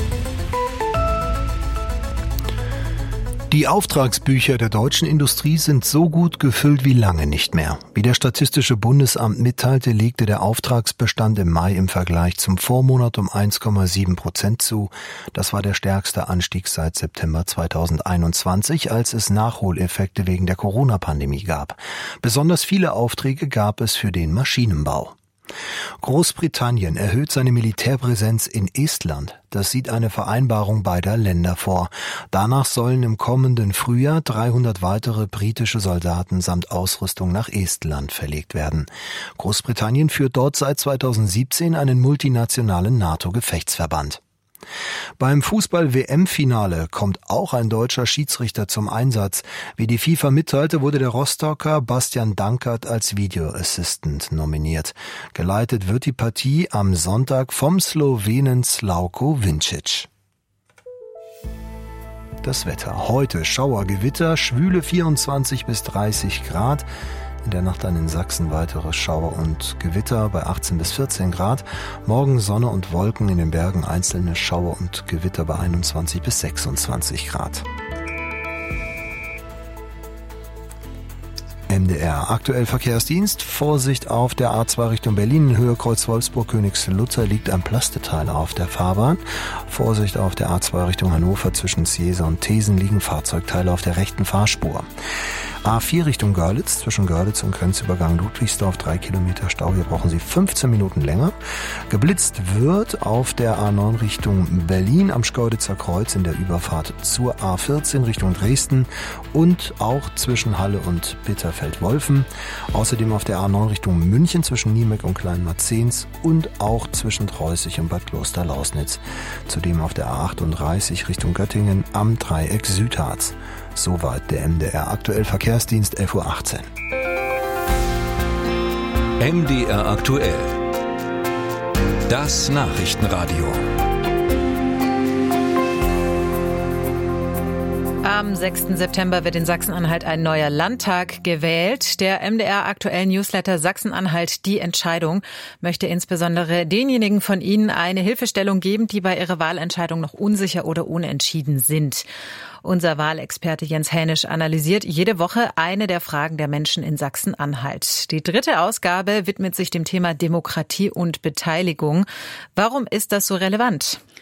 Die Auftragsbücher der deutschen Industrie sind so gut gefüllt wie lange nicht mehr. Wie der Statistische Bundesamt mitteilte, legte der Auftragsbestand im Mai im Vergleich zum Vormonat um eins Komma sieben Prozent zu. Das war der stärkste Anstieg seit September zweitausendeinundzwanzig, als es Nachholeffekte wegen der Corona-Pandemie gab. Besonders viele Aufträge gab es für den Maschinenbau. Großbritannien erhöht seine Militärpräsenz in Estland. Das sieht eine Vereinbarung beider Länder vor. Danach sollen im kommenden Frühjahr dreihundert weitere britische Soldaten samt Ausrüstung nach Estland verlegt werden. Großbritannien führt dort seit zweitausendsiebzehn einen multinationalen NATO-Gefechtsverband. Beim Fußball-W M-Finale kommt auch ein deutscher Schiedsrichter zum Einsatz. Wie die FIFA mitteilte, wurde der Rostocker Bastian Dankert als Video Assistant nominiert. Geleitet wird die Partie am Sonntag vom Slowenen Slavko Vincic. das Wetter. Heute Schauer, Gewitter, schwüle vierundzwanzig bis dreißig Grad. In der Nacht dann in Sachsen weitere Schauer und Gewitter bei achtzehn bis vierzehn Grad. Morgen Sonne und Wolken, in den Bergen einzelne Schauer und Gewitter bei einundzwanzig bis sechsundzwanzig Grad. M D R aktuell Verkehrsdienst. Vorsicht auf der A zwei Richtung Berlin in Höhe Kreuz Wolfsburg Königslutter liegt ein Plasteteil auf der Fahrbahn. Vorsicht auf der A zwei Richtung Hannover zwischen Ziesa und Thesen liegen Fahrzeugteile auf der rechten Fahrspur. A vier Richtung Görlitz, zwischen Görlitz und Grenzübergang Ludwigsdorf, drei Kilometer Stau. Hier brauchen Sie fünfzehn Minuten länger. Geblitzt wird auf der A neun Richtung Berlin am Schkeuditzer Kreuz in der Überfahrt zur A vierzehn Richtung Dresden und auch zwischen Halle und Bitterfeld-Wolfen. Außerdem auf der A neun Richtung München zwischen Niemek und Kleinmarzens und auch zwischen Treußig und Bad Klosterlausnitz. Zudem auf der A achtunddreißig Richtung Göttingen am Dreieck Südharz. Soweit der M D R aktuell Verkehrsdienst, elf Uhr achtzehn.
M D R aktuell. Das Nachrichtenradio.
Am sechsten September wird in Sachsen-Anhalt ein neuer Landtag gewählt. Der M D R aktuellen Newsletter Sachsen-Anhalt Die Entscheidung möchte insbesondere denjenigen von Ihnen eine Hilfestellung geben, die bei ihrer Wahlentscheidung noch unsicher oder unentschieden sind. Unser Wahlexperte Jens Hänisch analysiert jede Woche eine der Fragen der Menschen in Sachsen-Anhalt. Die dritte Ausgabe widmet sich dem Thema Demokratie und Beteiligung. Warum ist das so relevant?